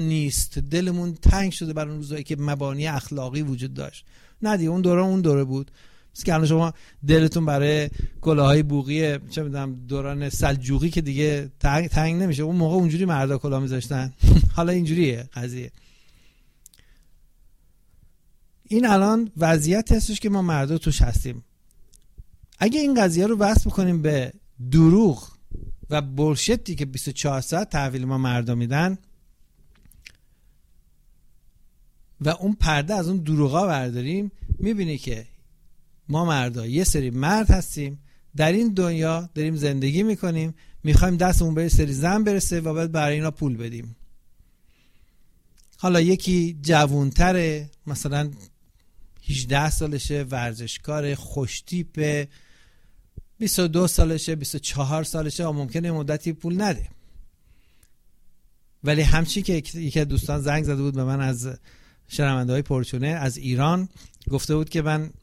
نیست، دلمون تنگ شده بر اون روزایی که مبانی اخلاقی وجود داشت. نه دیگه اون دوره بود. مثل که الان شما دلتون برای کلاهای بوقی چه میدونم دوران سلجوقی که دیگه تنگ نمیشه. اون موقع اونجوری مردا کلاه میذاشتن. حالا اینجوریه قضیه. این الان وضعیت هستش که ما مردا توش هستیم. اگه این قضیه رو وصل بکنیم به دروغ و بولشتی که 24 ساعت تحویل ما مردا میدن و اون پرده از اون دروغا برداریم، میبینی که ما مردا یه سری مرد هستیم در این دنیا، داریم زندگی میکنیم، میخوایم دستمون به سری زن برسه و بعد برای اینا پول بدیم. حالا یکی جوانتره، مثلا 18 سالشه، ورزشکار، خوشتیپه، 22 سالشه، 24 سالشه و ممکنه مدتی پول نده. ولی همچی که یکی از دوستان زنگ زده بود به من از شنونده های پرچونه از ایران، گفته بود که من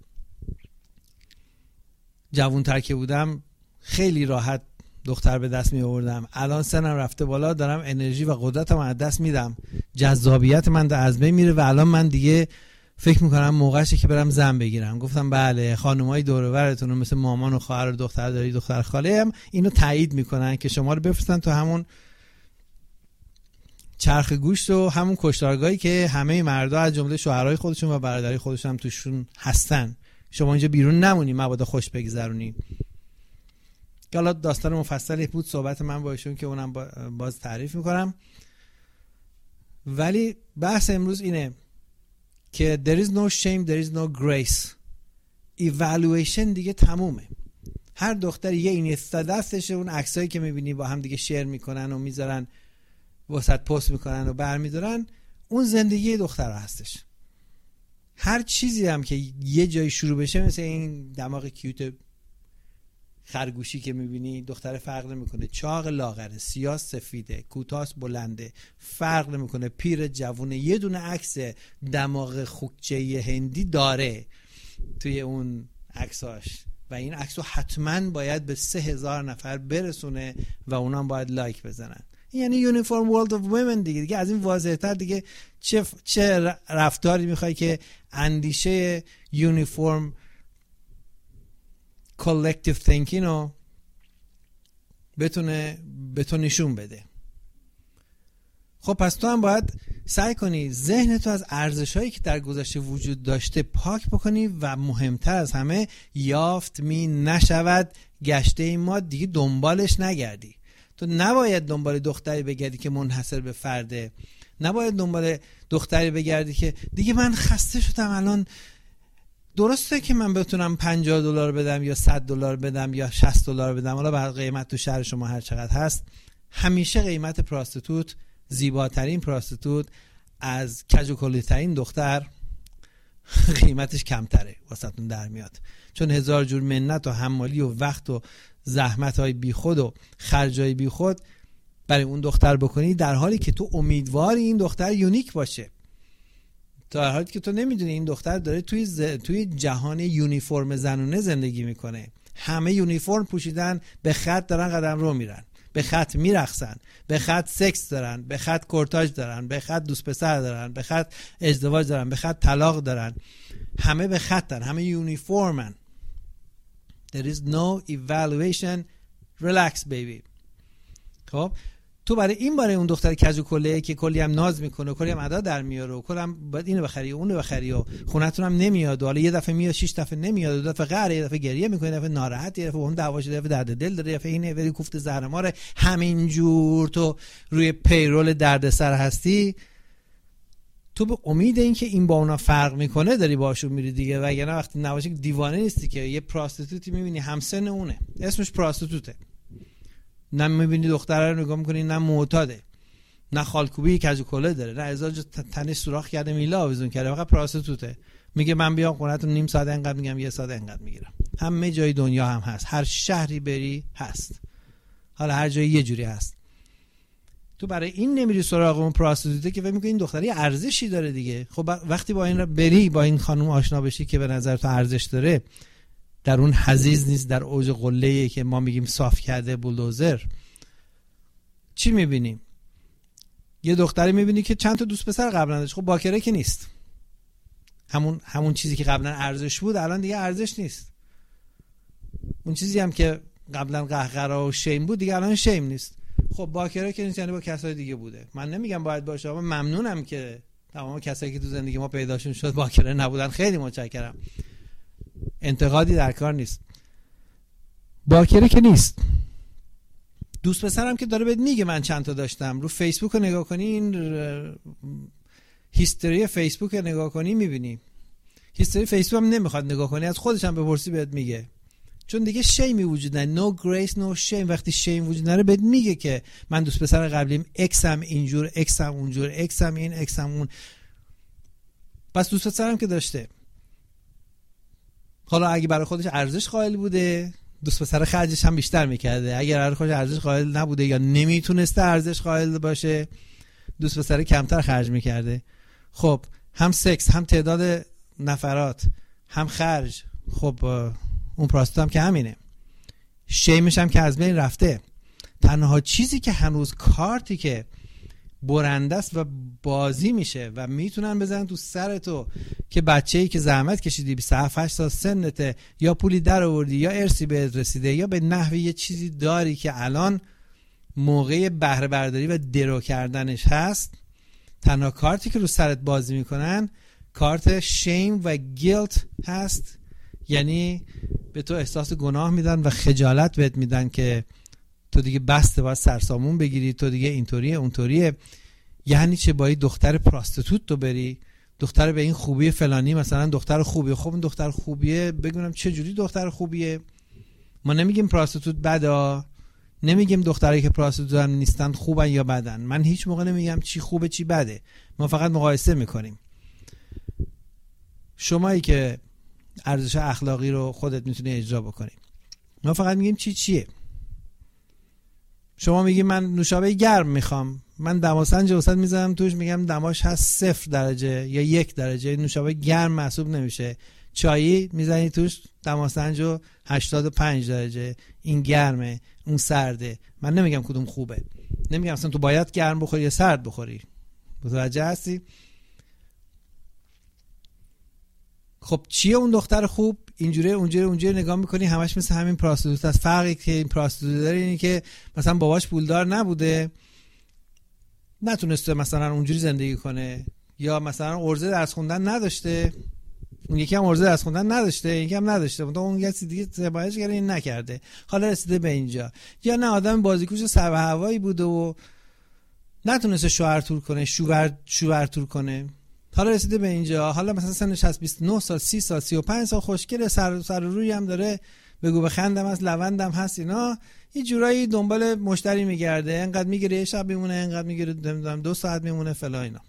جوانتر که بودم خیلی راحت دختر به دست می آوردم، الان سنم رفته بالا، دارم انرژی و قدرتم از دست میدم، جذابیت من از بین میره و الان من دیگه فکر میکنم موقعشه که برم زن بگیرم. گفتم بله، خانمای دور و برتون مثل مامان و خواهر و دختر داری، دختر خاله هم اینو تایید میکنن که شما رو بفرستن تو همون چرخ گوشت و همون کشتارگاهی که همه مردا از جمله شوهرای خودشون و برادرای خودشون هم توشون هستن. شما اینجا بیرون نمونی، مبادا خوش بگذرونی. حالا داستان مفصلی بود صحبت من با ایشون که اونم باز تعریف میکنم. ولی بحث امروز اینه که there is no shame, there is no grace. evaluation دیگه تمومه. هر دختری یه اینستا دستشه، اون عکسایی که میبینی با هم دیگه شیر میکنن و میذارن واسط پست میکنن و برمیدارن، اون زندگی دختر هستش. هر چیزی هم که یه جایی شروع بشه، مثل این دماغ کیوت خرگوشی که میبینی، دختر فرق نمیکنه، چاق لاغره، سیاه سفیده، کوتاه بلنده، فرق نمیکنه، پیر جوونه، یه دونه عکس دماغ خوکچه هندی داره توی اون عکساش و این عکسو حتما باید به 3000 نفر برسونه و اونام باید لایک بزنن. یعنی یونیفورم ورلد اف ویمن دیگه از این واضح‌تر دیگه چه رفتاری میخوای که اندیشه یونیفورم کالکتیو تینکینگ رو بتونه به تو نشون بده. خب پس تو هم باید سعی کنی ذهن تو از ارزش‌هایی که در گذشته وجود داشته پاک بکنی و مهمتر از همه یافت می نشود گشته ما دیگه دنبالش نگردی. تو نباید دنبال دختری بگردی که منحصر به فرده، نباید دنبال دختری بگردی که دیگه من خسته شدم الان، درسته که من بتونم $50 بدم یا $100 بدم یا $60 بدم، حالا بر قیمت تو شهر شما هر چقدر هست، همیشه قیمت پراستیتوت، زیباترین پراستیتوت از کج و کلی ترین دختر قیمتش کمتره واسهتون در میاد، چون 1000 جور منت و حمالی و وقت و زحمت های بی خود و خرج های بی خود برای اون دختر بکنی، در حالی که تو امیدواری این دختر یونیک باشه، در حالی که تو نمیدونی این دختر داره توی جهان یونیفرم زنونه زندگی میکنه. همه یونیفرم پوشیدن، به خط دارن قدم رو میرن، به خط میرقصن، به خط سکس دارن، به خط کورتاژ دارن، به خط دوست پسر دارن، به خط ازدواج دارن، به خط طلاق دارن، همه به خط دارن، همه یونیفرمن. There is no evaluation. Relax baby. خب تو برای اون دختر کج و کله که کلی هم ناز میکنه و کلی هم ادا در میاره و کلی هم باید اینو بخری و اونو بخری و خونتون هم نمیاد و حالا یه دفعه میاد 6 دفعه نمیاد، دو دفعه قهره، یه دفعه گریه میکنه، یه دفعه ناراحت، یه دفعه اون دعواش، یه دفعه درد دل داره، یه دفعه اینه ولی کوفت زهرماره، همینجور تو روی پیرول دردسر هستی. تو به امید این که این با اونا فرق میکنه داری باشون میری دیگه، وگرنه وقتی نباشه دیوانه نیستی که یه پراستیتوتی میبینی همسن اونه، اسمش پراستیتوته، نه میبینی دختره رو نگاه میکنی نه معتاده، نه خالکوبی کج و کله داره، نه ازاج تنش سوراخ کرده میله آویزون کرده، فقط پراستیتوته. میگه من بیام خونه‌تون نیم ساعت انقدر میگم یه ساعت انقدر میگیرم. همه جای دنیا هم هست، هر شهری بری هست، حالا هر جایی یه جوری هست. تو برای این نمیری سراغ اون پراستیتوته که فکر می‌کنی این دختری ارزشی داره دیگه. خب وقتی با این بری با این خانم آشنا بشی که به نظر تو ارزش داره، در اون حزیز نیست، در اوج قله‌ای که ما میگیم صاف کرده بولدوزر، چی میبینیم؟ یه دختری میبینی که چند تا دوست پسر قبلا داشت، خب باکره که نیست. همون چیزی که قبلا ارزش بود الان دیگه ارزش نیست. اون چیزی هم که قبلا قهقرا و شیم بود دیگه الان شیم نیست. خب باکره که نیست، یعنی با کسای دیگه بوده. من نمیگم باید باشه، اما ممنونم که تمام کسایی که تو زندگی ما پیداشون شد باکره نبودن. خیلی متشکرم. انتقادی در کار نیست. باکره که نیست. دوست پسرم که داره بهت میگه من چند تا داشتم. رو فیسبوک رو نگاه کنی، این هیستوری فیسبوک رو نگاه کنی میبینی. هیستوری فیسبوک هم نمیخواد نگاه کنی، از خودش هم بپرسی بهت میگه. چون دیگه شیمی وجود نداره. No grace no shame. وقتی شیم وجود نداره بهت میگه که من دوست پسر قبلیم اکسم اینجور، اکسم اونجور، اکسم این، اکسم اون. پس دوست پسرم که داشته، حالا اگه برای خودش ارزش قائل بوده دوست پسر خرجش هم بیشتر میکرده. اگر برای خودش ارزش قائل نبوده یا نمیتونسته ارزش قائل باشه دوست پسر کمتر خرج میکرده. خب هم سکس، هم تعداد نفرات، هم خرج. خب اون پراستو هم که همینه. شیمش هم که از بین رفته. تنها چیزی که هنوز کارتی که برنده است و بازی میشه و میتونن بزنن تو سر تو که بچه‌ای که زحمت کشیدی 27 سال سنته، یا پولی در آوردی، یا ارثی بهت رسیده، یا به نحوی یه چیزی داری که الان موقع بهره برداری و درو کردنش هست، تنها کارتی که رو سرت بازی میکنن کارت شیم و گیلت هست. یعنی به تو احساس گناه میدن و خجالت بهت میدن که تو دیگه بسته باید سرسامون بگیری، تو دیگه اینطوریه اونطوریه. یعنی چه باید دختر پراستیتوت تو بری، دختر به این خوبی فلانی، مثلا دختر خوبیه. خب این دختر خوبیه بگم چه جوری دختر خوبیه؟ ما نمیگیم پراستیتوت بده، نمیگیم دخترایی که پراستیتوت هم نیستن خوبن یا بدن. من هیچ موقع نمیگم چی خوبه چی بده، ما فقط مقایسه میکنیم. شمایی که ارزش اخلاقی رو خودت میتونی اجرا بکنی، ما فقط میگیم چیه. شما میگی من نوشابه گرم میخوام، من دماسنج وسط میذارم توش، میگم دماش هست 0 درجه یا 1 درجه، نوشابه گرم محسوب نمیشه. چایی میزنی توش دماسنج و 85 درجه، این گرمه اون سرده. من نمیگم کدوم خوبه، نمیگم اصلا تو باید گرم بخوری یا سرد بخوری. متوجه هستی؟ خب چیه اون دختر خوب؟ اونجوری نگاه میکنی همش مثل همین پراستیتوت است. فرقی که این پراستیتوت داره اینه که مثلا باباش پولدار نبوده، نتونسته مثلا اونجوری زندگی کنه، یا مثلا عرضه درس خوندن نداشته، اون یکی هم عرضه درس خوندن نداشته، این یکی هم نداشته، اون یکی دیگه تبایش کرده این نکرده، حالا رسیده به اینجا. یا نه آدم بازیگوش سر و هوایی بوده و نتونسته شوهر تور کنه، شوهر تور کنه، حالا رسیده به اینجا. حالا مثلا سنش هست 29 سال، 30 سال، 35 سال، خوشگله، سر روی هم داره، بگو بخندم هست، لوندم هست، اینا یه جورایی دنبال مشتری میگرده، اینقدر میگیره یه شب میمونه، اینقدر میگیره 2 ساعت میمونه فلان اینا.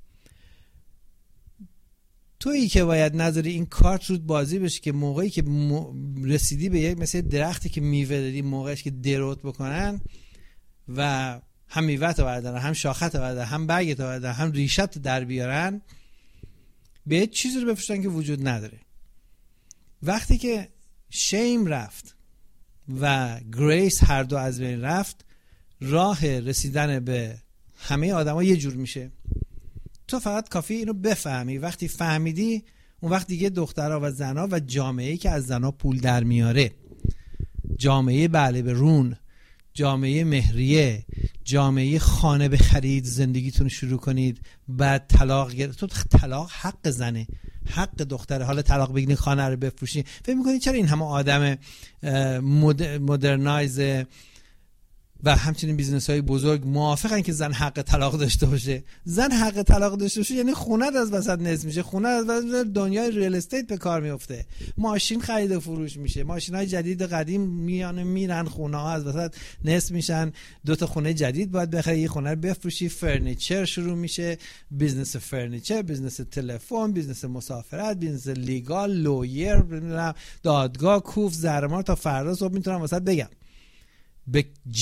تویی که باید نذاری این کارت رود بازی بشه که موقعی که رسیدی به یک مثل درختی که میوه دادی، موقعش که دروت بکنن و هم میوه‌ت بردارن، هم شاخت بردارن، هم برگت بردارن، هم ریشت در بیارن، به چیزی رو بفروشن که وجود نداره. وقتی که شیم رفت و گریس هر دو از بین رفت، راه رسیدن به همه آدما یه جور میشه. تو فقط کافی اینو بفهمی. وقتی فهمیدی، اون وقت دیگه دخترها و زنها و جامعه‌ای که از زنها پول در میاره، جامعه بله به رون، جامعه مهریه، جامعه خانه بخرید، زندگیتون شروع کنید، بعد طلاق گرفت. تو طلاق حق زنه، حق دختره. حالا طلاق بگیرین خانه رو بفروشین. فکر می‌کنید چرا این همه آدم مدرنایز و همچنین بیزنس‌های بزرگ موافقن که زن حق طلاق داشته باشه؟ زن حق طلاق داشته باشه یعنی خونه‌ت از وسط نصف میشه، خونه از وسط دنیای ریل استیت به کار میفته، ماشین خرید و فروش میشه، ماشین‌های جدید قدیم میرن، خونه‌ها از وسط نصف میشن، 2 تا خونه جدید باید بخری، یه خونه رو بفروشی، فرنیچر شروع میشه، بیزنس فرنیچر، بیزنس تلفن، بیزنس مسافرت، بیزنس لیگال، لویر، دادگاه، کوف، زرمار، تا فردا صبح میتونم واسط بگم. به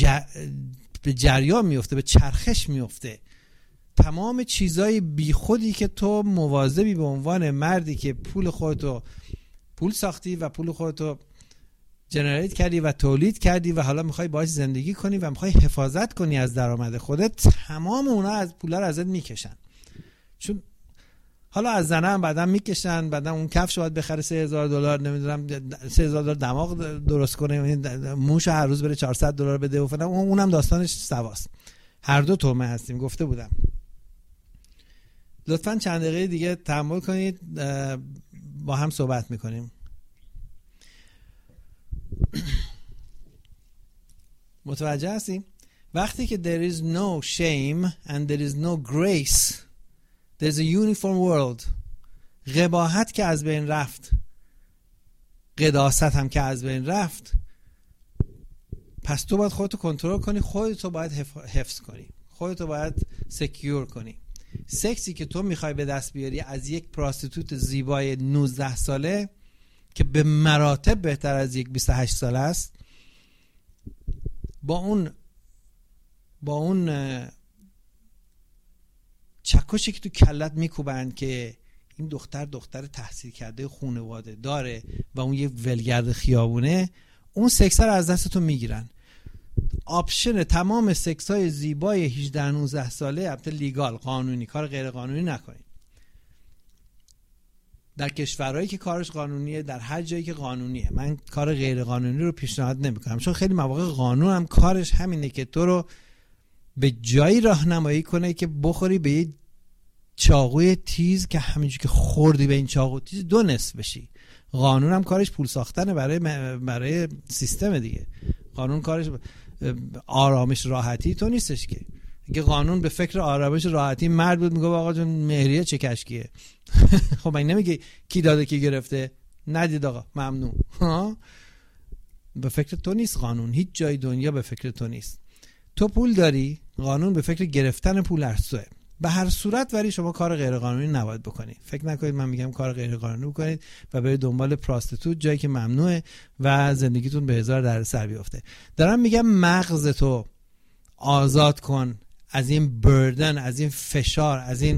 جریان میفته، به چرخش میفته. تمام چیزای بیخودی که تو مواظبی به عنوان مردی که پول ساختی و پول خودتو جنریت کردی و تولید کردی و حالا میخوای باهاش زندگی کنی و میخوای حفاظت کنی از درآمد خودت، تمام اونا از پولا رو ازت میکشن. چون حالا از زنه هم بعدم میکشن، بعدم اون کفش باید بخره $3000، نمیدونم $3000 دماغ درست کنه، موش هر روز بره $400 بده و فلان، اونم داستانش سواست. هر دو تومه هستیم، گفته بودم. لطفاً چند دقیقه دیگه تحمل کنید، با هم صحبت میکنیم. متوجه هستیم؟ وقتی که there is no shame and there is no grace, there's a uniform world. قباحت که از بین رفت، قداست هم که از بین رفت، پس تو باید خودتو کنترل کنی، خودتو باید حفظ کنی، خودتو باید سکیور کنی. سکسی که تو میخوای به دست بیاری از یک پراستیتوت زیبای 19 ساله که به مراتب بهتر از یک 28 ساله است، با اون چکشی که تو کلت میکوبن که این دختر تحصیل کرده خانواده داره و اون یه ولگرد خیابونه، اون سکس رو از دستتون میگیرن. آپشن تمام سکس های زیبای 18-19 ساله البته لیگال، قانونی، کار غیر قانونی نکنید. در کشورهایی که کارش قانونیه، در هر جایی که قانونیه، من کار غیر قانونی رو پیشنهاد نمیکنم، چون خیلی مواقع قانون هم کارش همینه که تو رو به جایی راهنمایی کنه که بخوری به یه چاقوی تیز که همینجوری که خوردی به این چاقو تیز 2 نصف بشی. قانون هم کارش پول ساختنه برای سیستم دیگه. قانون کارش آرامش راحتی تو نیستش که. اگه قانون به فکر آرامش راحتی مرد بود میگه آقا جون مهریه چه کشکیه. خب من نمیگه کی داده کی گرفته، ندید آقا ممنوع. به فکر تو نیست قانون، هیچ جای دنیا به فکر تو نیست. تو پول داری، قانون به فکر گرفتن پول از توئه. به هر صورت ولی شما کار غیر قانونی نباید بکنید. فکر نکنید من میگم کار غیر قانونی بکنید و برید دنبال پراستیتوت جایی که ممنوعه و زندگیتون به هزار دردسر بیفته. دارم میگم مغزتو آزاد کن از این بردن، از این فشار، از این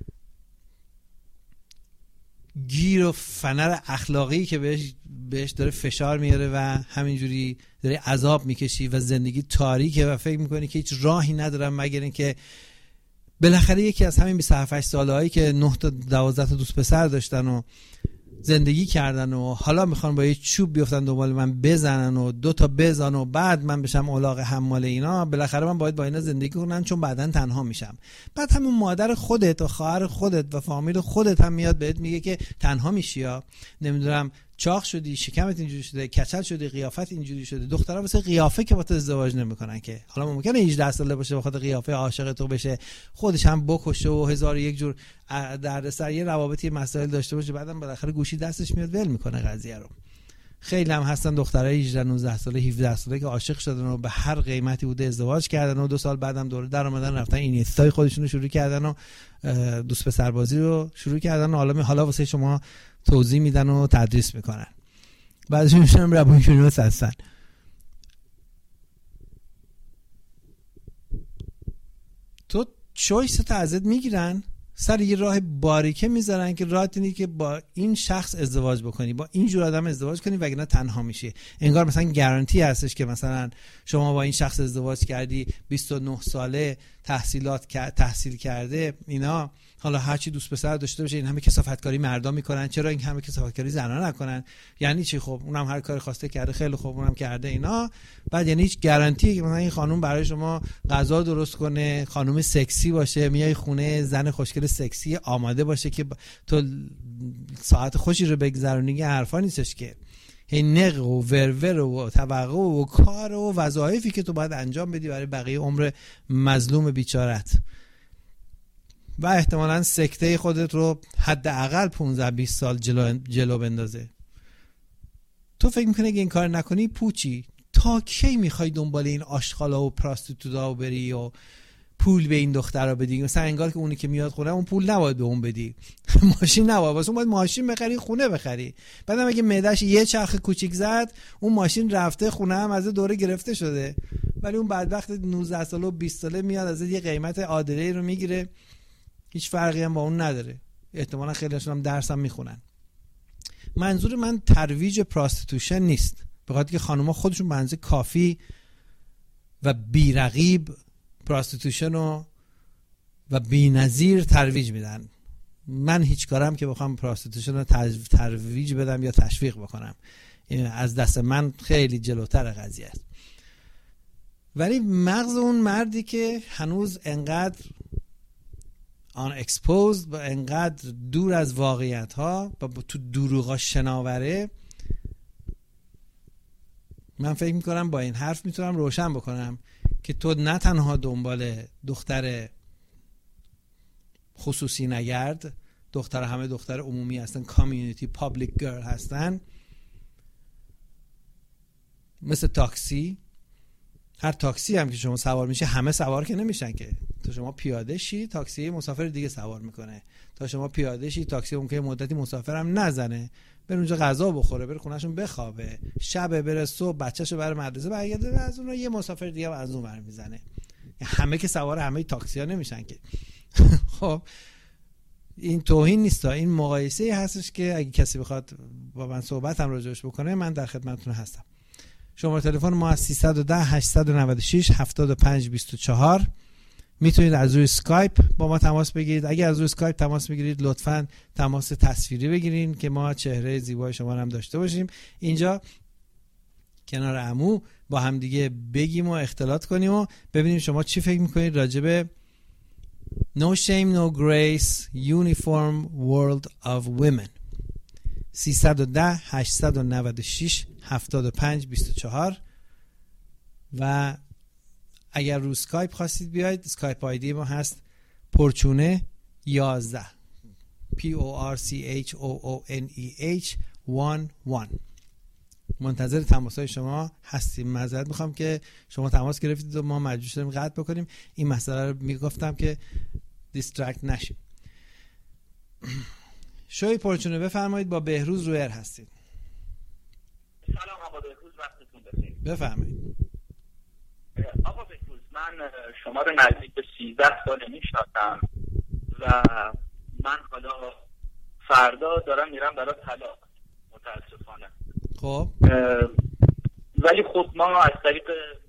گیر و فنر اخلاقی که بهش داره فشار میاره و همینجوری داره عذاب میکشی و زندگی تاریکه و فکر میکنی که هیچ راهی ندارم مگر اینکه بالاخره یکی از همین 27 ساله هایی که 9 تا 12 تا دوست پسر داشتن و زندگی کردن و حالا میخوان با یه چوب بیفتن دنبال من بزنن و 2 تا بزنن و بعد من بشم الاغ حمال اینا، بالاخره من باید با اینا زندگی کنم چون بعداً تنها میشم. بعد همون مادر خودت و خواهر خودت و فامیل خودت هم میاد بهت میگه که تنها میشی، یا نمیدونم چاق شدی، شکمت اینجوری شده، کچل شدی، قیافت اینجوری شده. دخترها واسه قیافه که با تو ازدواج نمیکنن که. حالا ممکنه 18 ساله باشه بخاطر قیافه عاشق تو بشه، خودش هم بکشه و هزار یک جور دردسر، یه روابطی مسائل داشته باشه، بعدم بالاخره گوشی دستش میاد ول میکنه قضیه رو. خیلی هم هستن دخترای 18 19 ساله 17 ساله که عاشق شدن و به هر قیمتی بوده ازدواج کردن و 2 سال بعدم دوره در اومدن رفتن اینستای خودشونو شروع کردن و دوست پسربازی رو شروع کردن و حالا واسه شما توضیح میدن و تدریس میکنن. بعدش میشن روانشناس هستن. تو چویس تا ازت میگیرن، سر یه راه باریکه میذارن که راحت اینه که با این شخص ازدواج بکنی، با این جور آدم ازدواج کنی وگرنه تنها میشی. انگار مثلا گارانتی هستش که مثلا شما با این شخص ازدواج کردی، 29 ساله، تحصیل کرده، اینا حالا هرچی دوست پسر داشته باشه، این همه کثافتکاری مردا میکنن، چرا این همه کثافتکاری زنا نکنن؟ یعنی چی؟ خب اونم هر کاری خواسته کرده، خیلی خوب اونم کرده اینا. بعد یعنی هیچ گارانتی که مثلا این خانم برای شما غذا درست کنه، خانم سکسی باشه، میای خونه زن خوشگل سکسی آماده باشه که تو ساعت خوشی رو بگذرونی، حرفا نیستش که. این نق و ورور و توقع و کار و وظایفی که تو باید انجام بدی برای بقیه عمر مظلوم بیچارت و احتمالاً سکته خودت رو حداقل 15-20 سال جلو بندازه. تو فکر میکنی که این کار نکنی پوچی. تا کی میخوای دنبال این آشغالا و پراستیتودا بری و پول به این دخترا بدی؟ مثلا انگار که اونی که میاد خونه اون پول نباید به اون بدی. ماشین نباید، واسه اون باید ماشین بخری، خونه بخری. بعدم اگه معده‌اش یه چرخ کوچیک زد، اون ماشین رفته، خونه هم از دوره گرفته شده. ولی اون بدبخت 19 ساله و 20 ساله میاد از یه قیمت عادله‌ای رو میگیره، هیچ فرقی هم با اون نداره. احتمالاً خیلی‌هاشون هم درس هم میخونن. منظور من ترویج پراستیتوشن نیست. به خاطر که خانوما خودشون به اندازه کافی و بی‌رقیب پراستیتوشن و بی‌نظیر ترویج میدن. من هیچ کارم که بخوام پراستیتوشن رو ترویج بدم یا تشویق بکنم، این از دست من خیلی جلوتر قضیه است. ولی مغز اون مردی که هنوز انقدر آن اکسپوزد و انقدر دور از واقعیت ها و تو دروغا شناوره، من فکر میکنم با این حرف میتونم روشن بکنم که تو نه تنها دنبال دختر خصوصی نگرد، دختر همه دختر عمومی هستن، کامیونیتی پابلیک گرل هستن، مثل تاکسی. هر تاکسی هم که شما سوار میشه همه سوار که نمیشن که. تا شما پیاده شی تاکسی مسافر دیگه سوار میکنه، تا شما پیاده شی تاکسی ممکنه مدتی مسافرم نزنه، بره اونجا غذا بخوره، بره خونهشون بخوابه، شب بره صبح بچه‌شو بره مدرسه برگرده و از اون یه مسافر دیگه هم از اون ور میزنه. همه که سوار همه تاکسی‌ها نمیشن که. خب این توهین نیست، این مقایسه هستش که اگه کسی بخواد با من صحبتم راجعش بکنه من در خدمتتون هستم. شماره تلفن ما از 310 896 7524. میتونید از روی اسکایپ با ما تماس بگیرید. اگه از روی اسکایپ تماس بگیرید لطفاً تماس تصویری بگیرین که ما چهره زیبای شما رو هم داشته باشیم. اینجا کنار عمو با هم دیگه بگیم و اختلاط کنیم و ببینیم شما چی فکر میکنید راجع به No Shame No Grace Uniform World of Women. 310 896 7524. و اگر رو اسکایپ خواستید بیاید، اسکایپ آیدی ما هست پرچونه 11 PORCHOONEH 11. منتظر تماس‌های شما هستیم. معذرت میخوام که شما تماس گرفتید و ما مجبور شدیم قطع بکنیم. این مسئله رو میگفتم که دیسترکت نشیم. شوی پرچونه بفرمایید، با بهروز رویر هستید. سلام آقا بهروز، وقتتون بخیر. بفرمایید. آقا بهروز، من شما رو نزدیک به 13 سال میشناسم و من حالا فردا دارم میرم برای طلاق متاسفانه. خب ولی خب ما از طریق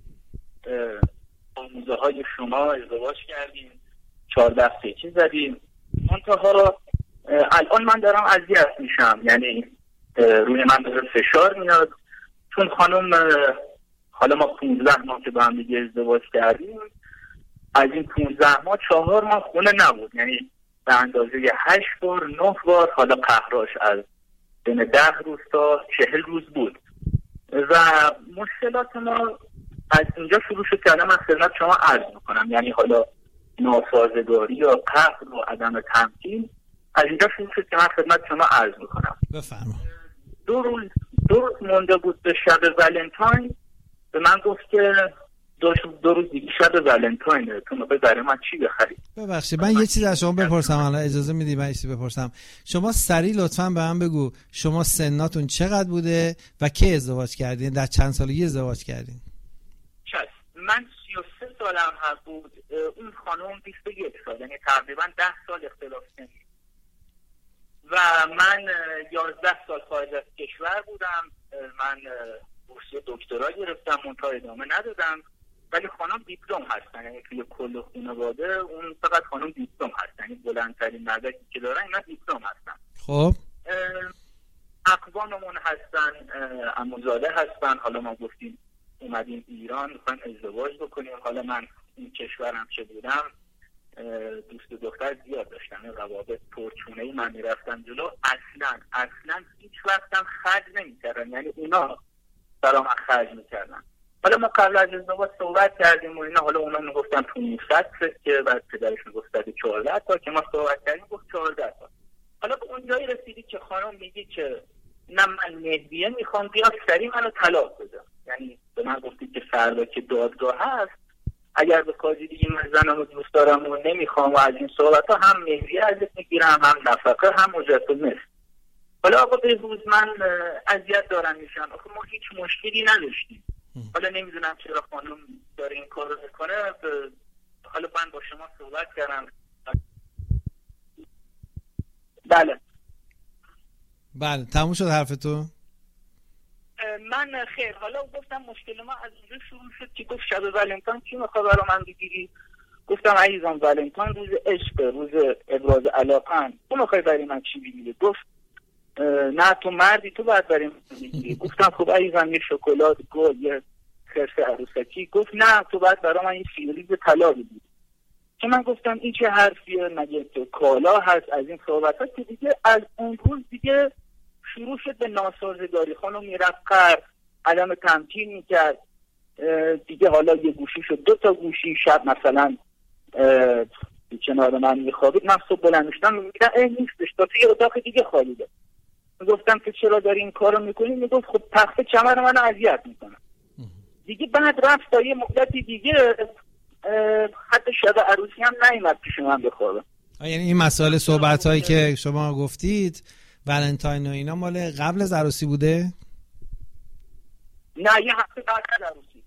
آموزه های شما ازدواج کردیم، 14 سیچی زدیم. منتها الان من دارم اذیت میشم، یعنی روی من داره فشار میاد، چون خانم حالا ما 15 ماه که با هم دیگه ازدواج کردیم، از این 15 ماه 4 ماه خونه نبود، یعنی به اندازه 8 بار 9 بار حالا قهراش از بین 10 روز تا 40 روز بود و مشکلات ما از اینجا شروع شد که من خدمت شما عرض میکنم. یعنی حالا ناسازگاری یا قهر و عدم تمکین از اینجا شروع شد که من خدمت شما عرض میکنم. بفرمایید. 2 روز مونده بود به شب ولنتاین، به من گفت که 2 روز دیگه شب ولنتاینه، تو میخوای برای من چی بخری؟ ببخشید من یه چیز از شما بپرسم، الان اجازه میدی من یه چیزی بپرسم؟ شما سریع لطفاً به من بگو شما سناتون چقدر بوده و کی ازدواج کردین؟ در چند سالگی ازدواج کردین؟ من 33 سالم هست بود، اون خانم 21 سال، یعنی تقریبا 10 سال اختلاف سنی و من 11 سال خارج از کشور بودم. من بورس دکترا گرفتم، منتها ادامه ندادم، ولی خانم دیپلم هستن، یعنی توی کل خانواده اون فقط خانم دیپلم هستن، یعنی بلندترین مدرکی که دارن اینا دیپلم هستن. خب اقواممون هستن، عموزاده هستن. حالا ما گفتیم اومدیم ایران میخوایم ازدواج بکنیم. حالا من این کشورم چه بودم دوست دختر زیاد داشتم، روابط پرچونه‌ای من میرفتم جلو، اصلا هیچ وقتم خرج نمیکردن، یعنی اونا برام خرج میکردن. حالا ما قبل از ازدواج صحبت کردیم و اینا، حالا اونا میگفتن 500 که بعد پدرش میگفت 14 تا که ما صحبت کردیم گفت 14 تا. حالا به اون جایی رسیدی که خانم میگی که نه من مهریه میخوام، بیا سریع منو طلاق بده. یعنی به من گفتی که فردا که دادگاه هست اگر به کاری دیگه من زنمو دوست دارم و نمیخوام و از این صحبت ها، هم مهریه ازت میگیرم، هم نفقه، هم اجرت المثل. حالا آقا بهروز من اذیت دارم میشم، آخه ما هیچ مشکلی نداشتیم. حالا نمیدونم چرا خانم داره این کارو میکنه. حالا من با شما صحبت کردم. بله تموم شد حرفتون؟ من خیر، حالا گفتم مشکل ما از اونجا شروع شد که گفت شب ولنتاین چی میخواد برای من بگیری؟ گفتم عزیزم ولنتاین روز عشق، روز ابراز علاقه، تو میخوای برای من چی بگیری؟ گفت نه تو مردی، تو باید برای من بگیری. گفتم خب عزیزم یه شکلات، گل، یه خرس عروسکی. گفت نه تو باید برای من یه فیروز طلا بگیری. که من گفتم این چه حرفیه، مگه تو کالا هست؟ از این صحبت‌ها که دیگه از اون روز دیگه شروع شد به ناسازگاری. خانم میرفت قرد، عدم تمکین میکرد دیگه، حالا یه گوشی شد 2 تا گوشی، شب مثلا کنار من میخوابید، من صبح بلند میشدم میگفتم نیستش، تا توی اتاق دیگه خوابیده. میگفتم که چرا داری این کارو میکنی؟ میگفت خب تخت کمر منو اذیت میکنه دیگه. بعد رفت تا یه مدتی دیگه حتی شب عروسی هم نیومد پیش من بخوابه. یعنی این مسائل صحبت هایی که شما گفتید ولنتاین و اینا مال قبل از عروسی بوده؟ نه یه هفته بعد از عروسی.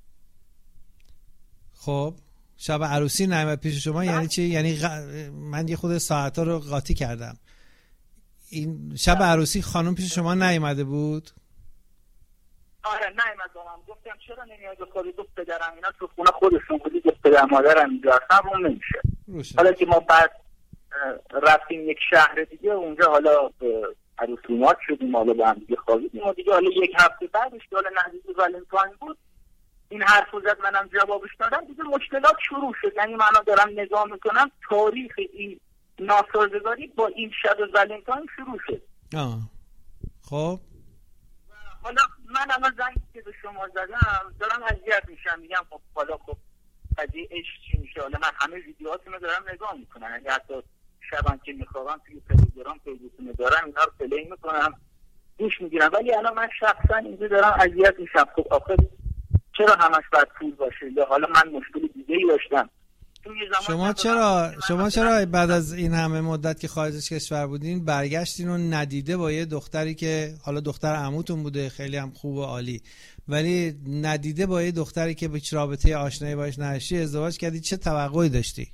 خب شب عروسی نیامد پیش شما یعنی چی؟ یعنی من یه خود ساعتا رو قاطی کردم. این شب عروسی خانم پیش شما نیامده بود؟ آره نیامد با من. گفتم چرا نمیاد بخوابی؟ گفت پدرم اینا تو خونه خودشون بودی، گفت پدر مادرم اینجا هستن روم نمیشه. حالا که ما بعد رفتیم یک شهر دیگه، اونجا حالا عروسیمات شدیم، حالا با هم دیگه خوابیدیم و دیگه حالا یک هفته بعدش که حالا نزدیک ولنتاین بود این حرف رو زد، منم جوابش دادم دیگه. مشکلات شروع شد. یعنی من دارم نگاه میکنم تاریخ این ناسازگاری با این شب ولنتاین شروع شد. خب حالا من اما زنگی که به شما زدم دارم اذیت میشم، میگم خب حالا خب قضیه عشق چی میشه؟ حالا من همه ویدیوهاتونو دارم نگاه میکنم، یعنی حتی شبم که میخوابم توی تلگرام پیجتون دارم اینا رو پلی میکنم گوش میگیرم، ولی الان من شخصا اینجا دارم اذیت میشم. خب آخه چرا همش باید پول باشه؟ یا حالا من مشکل دیگه ای داشتم. شما چرا بعد از این همه مدت که خارج از کشور بودین برگشتین و ندیده با یه دختری که حالا دختر عموتون بوده خیلی هم خوب و عالی، ولی ندیده با یه دختری که هیچ رابطه آشنایی باش نداشتی ازدواج کردی؟ چه توقعی داشتی؟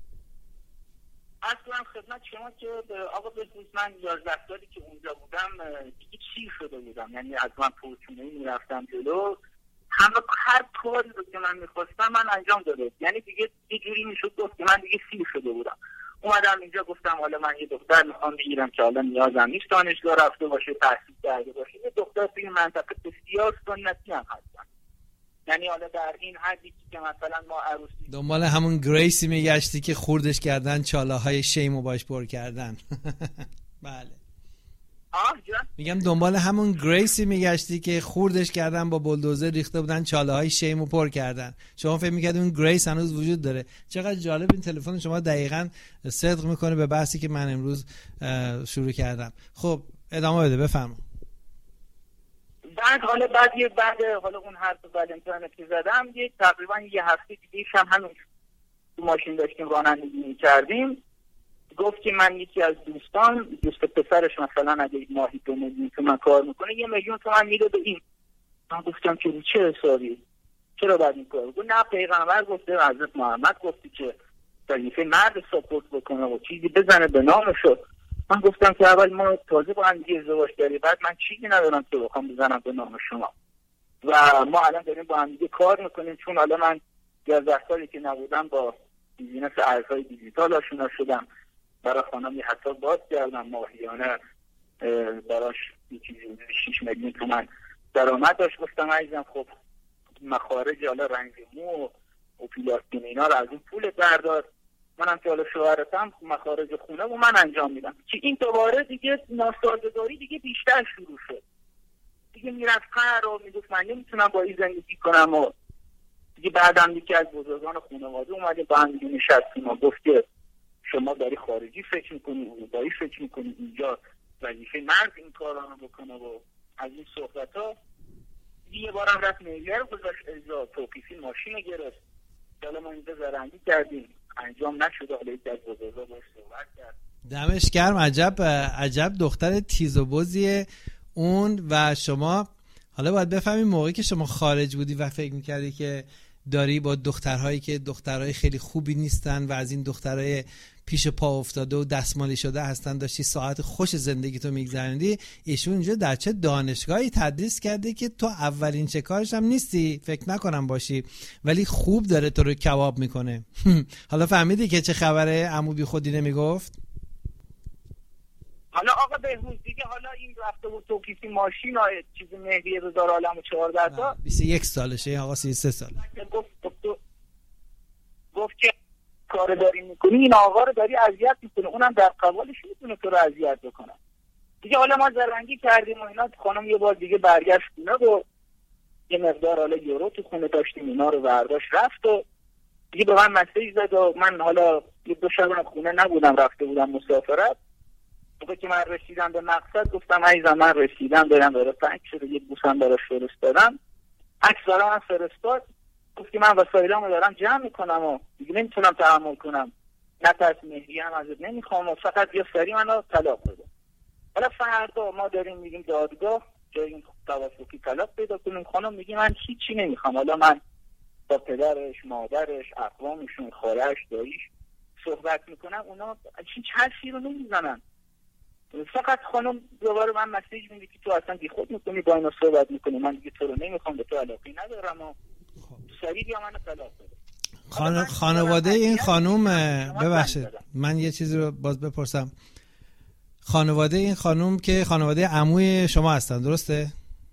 اصلا خدمت شما که آقا بسیز من 11 سالی که اونجا بودم دیگه چیر شده بودم، یعنی از من پرچونه‌ای میرفتم جلو، هر کاری رو که من میخواستم من انجام داده، یعنی دیگه یه جوری میشد گفت که من دیگه سیر شده بودم. اومدم اینجا گفتم حالا من یه دختر میخوام بگیرم که حالا نیازم نیست دانشگاه رفته باشه، تحصیل کرده باشه، یه دختر توی منطقه بسیار سنتی هم هستن، یعنی حالا در این حدی که مثلا ما عروسی دنبال همون گریسی میگشتی که خوردش کردن چاله شیمو باش پر کردن. بله میگم دنبال همون گریسی میگشتی که خوردش کردن با بولدوزر ریخته بودن چاله شیمو پر کردن. شما فکر میکردی اون گریس هنوز وجود داره. چقدر جالب این تلفن شما دقیقاً صدق میکنه به بحثی که من امروز شروع کردم. خب ادامه بده، بفرما. بعد حالا اون حرف ولنتاین که زدم تقریبا یه هفته دیگه هم همین ماشین داشتیم رانندگی می‌کردیم، گفت که من یکی از دوست پسرش مثلا اگه ماهی 2 میلیون تومان کار میکنه 1 میلیون تومان میده به این. من گفتم که چه حسابی؟ چرا باید این کار؟ گفت نه پیغمبر گفته، حضرت محمد گفته که وظیفه مرد ساپورت بکنه و چیزی بزنه به نامشو. من گفتم که اول ما تازه با هم دیگه ازدواج کردیم، بعد من چیزی ندارم که بخوام بزنم به نام شما و ما الان داریم با هم دیگه کار میکنیم، چون حالا من 11 سالی که نبودم با بیزینس ارزهای دیجیتال آشنا شدم، برای خانمی حتی باز کردم، ماهیانه براش یه چیزی 6 میلیون تومان درآمد داشت. گفتم عزیزم خب مخارج حالا رنگ مو و پلاستین اینا رو از اون پول بردار، منم که حالا شوهرتم مخارج خونه و من انجام میدم. که این دوباره دیگه ناسازگاری دیگه بیشتر شروع شد، دیگه میرفت قهر و میگفت من نمیتونم با این زندگی کنم و دیگه بعدم یکی از بزرگان خانواده اومده با هم دیگه نشستیم و گفت که شما داری خارجی فکر میکنی، اروپایی فکر میکنی، اینجا وظیفه مرد این کارا رو بکنه و از این صحبت ها. یه بارم رفت میلیار گذاشت اجرا توقیفی ماشین گرفت، حالا ما اینجا زرنگی کردیم انجام نشد، حالا یکی از بزرگا باش صحبت کرد. دمش گرم. عجب دختر تیز و بزیه اون. و شما حالا باید بفهمید موقعی که شما خارج بودی و فکر میکردی که داری با دخترهایی که دخترهای خیلی خوبی نیستن و از این دخترهای پیش پا افتاده و دستمالی شده هستن، داشتی ساعت خوش زندگی تو میگذروندی، ایشون اینجا در چه دانشگاهی تدریس کرده که تو اولین چه کارش هم نیستی، فکر نکنم باشی، ولی خوب داره تو رو کباب میکنه. حالا فهمیدی که چه خبره؟ عمو بی خودی نمیگفت. حالا آقا بهروز دیگه، حالا این رفته بود توکیسی ماشین های چیز مهدی رضا عالم 14 تا 21 سالشه، آقا 33 سال. گفت که کار داری میکنی، این آقا رو داری اذیت میکنی، اونم در قبالش میتونه تو رو اذیت بکنه دیگه. حالا ما زرنگی کردیم و اینا. خانم یه بار دیگه برگشت خونه و یه مقدار حالا یورو تو خونه داشتیم، اینا رو برداشت رفت و دیگه به من مسیج زد و من حالا یه 2 شب خونه نبودم، رفته بودم مسافرت. موقع که من رسیدم به مقصد گفتم عزیزم من رسیدم، داره تنگ شده، یه بوسم براش فرستادم، عکس برام فرستاد، گفت که من وسایلامو دارم جمع میکنم و دیگه نمیتونم تحمل کنم، نترس مهدی هم ازت نمیخوام و فقط بیا سری منو طلاق بده. حالا فردا ما داریم میگیم دادگاه جای این توافقی طلاق پیدا کنیم. خانم میگه من هیچی نمیخوام. حالا من با پدرش، مادرش، اقوامشون، خالش، داییش صحبت میکنم، اونا هیچ حرفی رو نمیزنن. فقط خانم دوباره من مسیج میده که تو اصلا بیخود میکنی با اینا صحبت میکنی، من دیگه تو رو نمیخوام، به تو علاقه ندارم و سریع بیا منو طلاق بده. خانواده این خانوم، ببخشید من یه چیزی رو باز بپرسم، خانواده این خانوم که خانواده عموی شما هستن درسته؟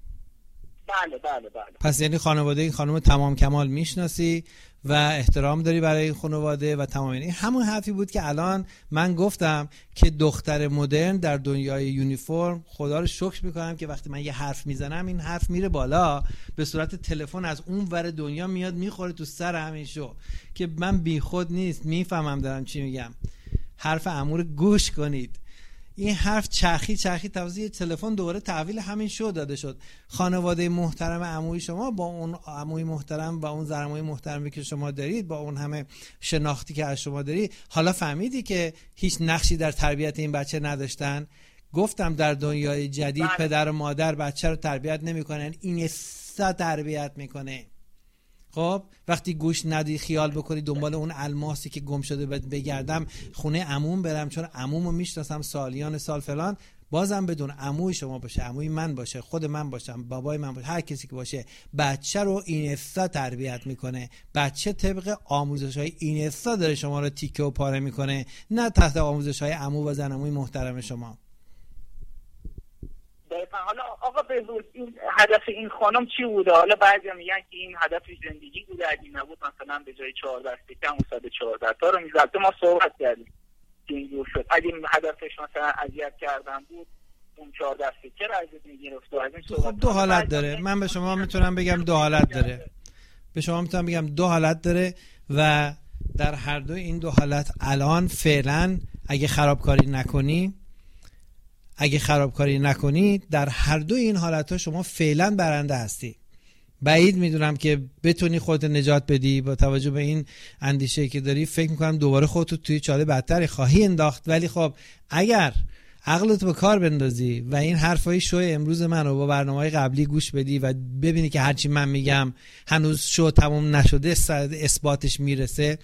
بله. پس یعنی خانواده این خانوم تمام کمال میشناسی و احترام داری برای این خانواده و تمام. این همون حرفی بود که الان من گفتم که دختر مدرن در دنیای یونیفرم، خدا رو شکر میکنم که وقتی من یه حرف میزنم این حرف میره بالا، به صورت تلفن از اون ور دنیا میاد میخوره تو سر همین شو که من بیخود نیست، میفهمم دارم چی میگم. حرف عمو رو گوش کنید. این حرف چرخی توضیح تلفن دوباره تحویل همین شو داده شد. خانواده محترم عموی شما با اون عموی محترم و اون زرموی محترمی که شما دارید، با اون همه شناختی که از شما داری، حالا فهمیدی که هیچ نقشی در تربیت این بچه نداشتن. گفتم در دنیای جدید پدر و مادر بچه رو تربیت نمیکنن، این تربیت میکنه. خب وقتی گوش ندی خیال بکنی دنبال اون الماسی که گم شده بگردم خونه عموم برم چون عمومو میشناسم سالیان سال فلان، بازم بدون عموی شما باشه، عموی من باشه، خود من باشم، بابای من باشه، هر کسی که باشه، بچه رو اینستا تربیت میکنه. بچه طبق آموزش‌های اینستا داره شما رو تیکه و پاره میکنه، نه تحت آموزش‌های عمو و زنموی محترم شما. حالا آقا بهروز این هدف این خانم چی بوده؟ حالا بعضی میگن که این هدف زندگی بوده، اگه نبود مثلا به جای 14 سکه 114 تا رو میزد. ما صحبت کردیم که اینجور شد. اگه هدفش مثلا اذیت کردن بود اون 14 سکه رو ازت میگرفت و از این صحبت. خب دو حالت داره. من به شما میتونم بگم دو حالت داره. به شما میتونم بگم دو حالت داره و در هر دو این دو حالت الان فعلا اگه خرابکاری نکنی در هر دو این حالت‌ها شما فعلا برنده هستی. بعید میدونم که بتونی خودت نجات بدی. با توجه به این اندیشه‌ای که داری فکر میکنم دوباره خودت توی چاله بدتری خواهی انداخت. ولی خب اگر عقلت به کار بندازی و این حرفای شو امروز منو با برنامه‌های قبلی گوش بدی و ببینی که هرچی من میگم هنوز شو تموم نشده، اثباتش میرسه،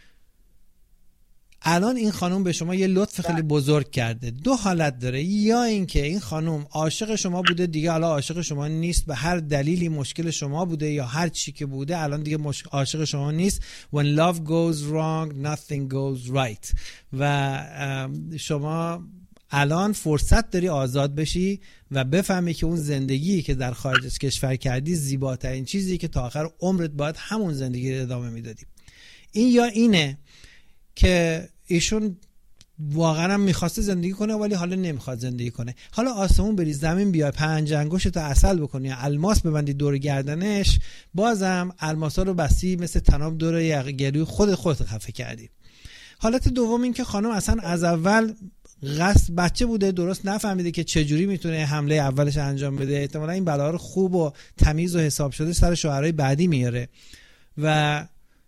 الان این خانم به شما یه لطف خیلی بزرگ کرده. دو حالت داره، یا اینکه این خانم عاشق شما بوده دیگه حالا عاشق شما نیست، به هر دلیلی مشکل شما بوده یا هر چی که بوده الان دیگه عاشق شما نیست. When love goes wrong nothing goes right. و شما الان فرصت داری آزاد بشی و بفهمی که اون زندگی که در خارج از کشور کردی زیباترین چیزی که تا آخر عمرت باید همون زندگی رو ادامه میدادی. این یا اینه که ایشون واقعا میخواسته زندگی کنه ولی حالا نمیخواد زندگی کنه. حالا آسمون بری زمین بیای 5 انگشت عسل بکنی یا الماس ببندی دور گردنش، بازم الماسا رو بستی مثل طناب دور گلوی خودت خفه کردی. حالت دوم این که خانم اصلا از اول قصد بچه بوده، درست نفهمیده که چجوری میتونه حمله اولش انجام بده. احتمالا این بلا رو خوب و تمیز و حساب شده سر شوهرای بعدی میاره و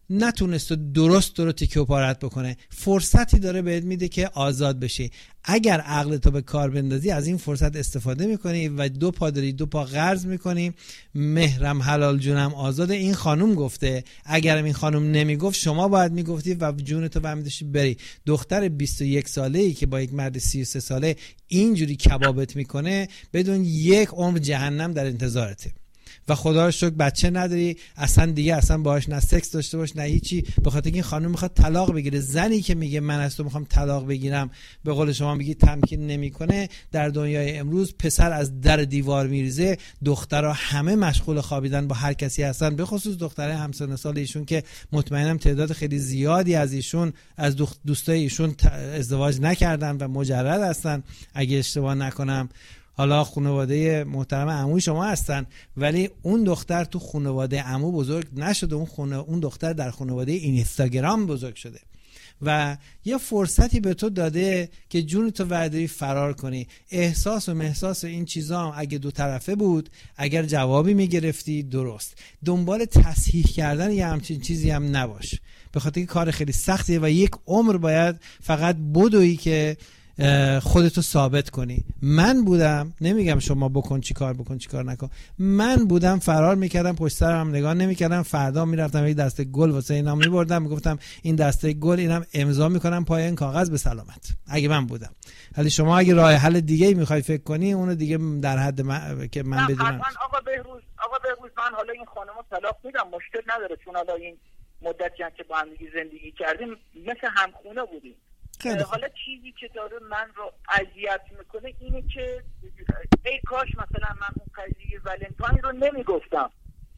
نتونست درست رو تیکه و پارت بکنه، فرصتی داره بهت میده که آزاد بشی. اگر عقلتو به کار بندازی از این فرصت استفاده میکنی و 2 پا داری 2 پا قرض میکنی. مهرم حلال جونم آزاد، این خانوم گفته، اگرم این خانوم نمیگفت شما باید میگفتی و جونتو برمی‌داشتی بری. دختر 21 ساله‌ای که با یک مرد 33 ساله اینجوری کبابت میکنه، بدون 1 عمر جهنم در انتظارته. و خدا رو شکر بچه نداری، اصلا باهاش نه سکس داشته باش نه هیچی، به خاطر این خانم میخواد طلاق بگیره. زنی که میگه من از تو میخوام طلاق بگیرم، به قول شما میگی تمکین نمیکنه، در دنیای امروز پسر از در دیوار میریزه، دخترها همه مشغول خوابیدن با هر کسی هستن، به خصوص دختره همسن سال ایشون که مطمئنم تعداد خیلی زیادی از ایشون از دوستای ایشون ازدواج نکردن و مجرد هستن اگه اشتباه نکنم. حالا خانواده محترم عموی شما هستن، ولی اون دختر تو خانواده عمو بزرگ نشده، اون دختر در خانواده اینستاگرام بزرگ شده و یه فرصتی به تو داده که جون تو ورداری فرار کنی. احساس و محساس این چیزا اگه 2 طرفه بود، اگر جوابی میگرفتی درست، دنبال تصحیح کردن یه همچین چیزی هم نباش، به خاطر که کار خیلی سختیه و 1 عمر باید فقط بدویی که خودتو ثابت کنی. من بودم، نمیگم شما بکن چی کار نکن، من بودم فرار میکردم، پشت سرم نگاه نمیکردم، فردا میرفتم یک دسته گل واسه اینا میبردم، میگفتم این دسته گل اینم امضا میکنم پای این کاغذ به سلامت، اگه من بودم. ولی شما اگه راه حل دیگه میخوای فکر کنی، اونو دیگه در حد که من بدونم. آقا بهروز من حالا این خانمو طلاق میدم، مشکل نداره، چون حالا این مدت که با هم زندگی کردیم مثل همخونه بودیم. حالا چیزی که داره من رو اذیت میکنه اینه که ای کاش مثلا من اون قضیه ولنتاین رو نمیگفتم.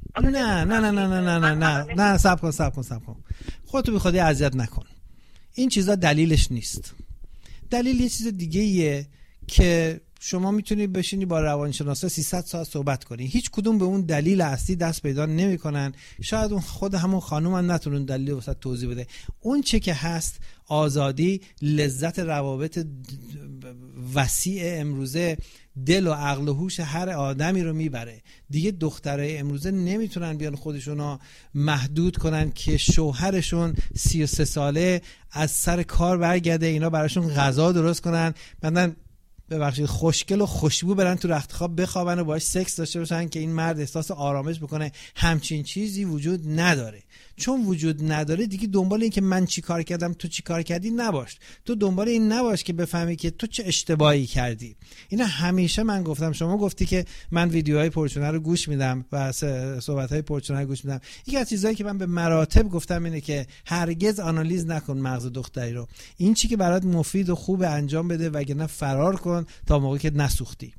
نه صبر کن خودتو بی خودی اذیت نکن. این چیزا دلیلش نیست. دلیل یه چیز دیگه ایه که شما میتونی بشینی با روانشناسا 300 ساعت صحبت کنی، هیچ کدوم به اون دلیل اصلی دست پیدا نمیکنن. شاید اون خود همون خانوم هم نتونن دلیل واسه توضیح بده. اون چه که هست آزادی، لذت روابط وسیع امروزه دل و عقل و هوش هر آدمی رو میبره. دیگه دخترای امروزه نمیتونن بیان خودشونو محدود کنن که شوهرشون 33 ساله از سر کار برگرده، اینا براشون غذا درست کنن، بعدن ببخشید خوشگل و خوشبو برن تو رخت خواب بخوابن و باهاش سکس داشته باشن که این مرد احساس آرامش بکنه. همچین چیزی وجود نداره. چون وجود نداره دیگه دنبال این که من چی کار کردم تو چی کار کردی نباش. تو دنبال این نباش که بفهمی که تو چه اشتباهی کردی. اینا همیشه من گفتم، شما گفتی که من ویدیوهای پرچونه رو گوش میدم و صحبت‌های پرچونه رو گوش میدم. یکی از چیزایی که من به مراتب گفتم اینه که هرگز آنالیز نکن مغز دختری رو. این چی که برات مفید و خوب انجام بده، وگرنه فرار کن تا موقعی که نسوختی.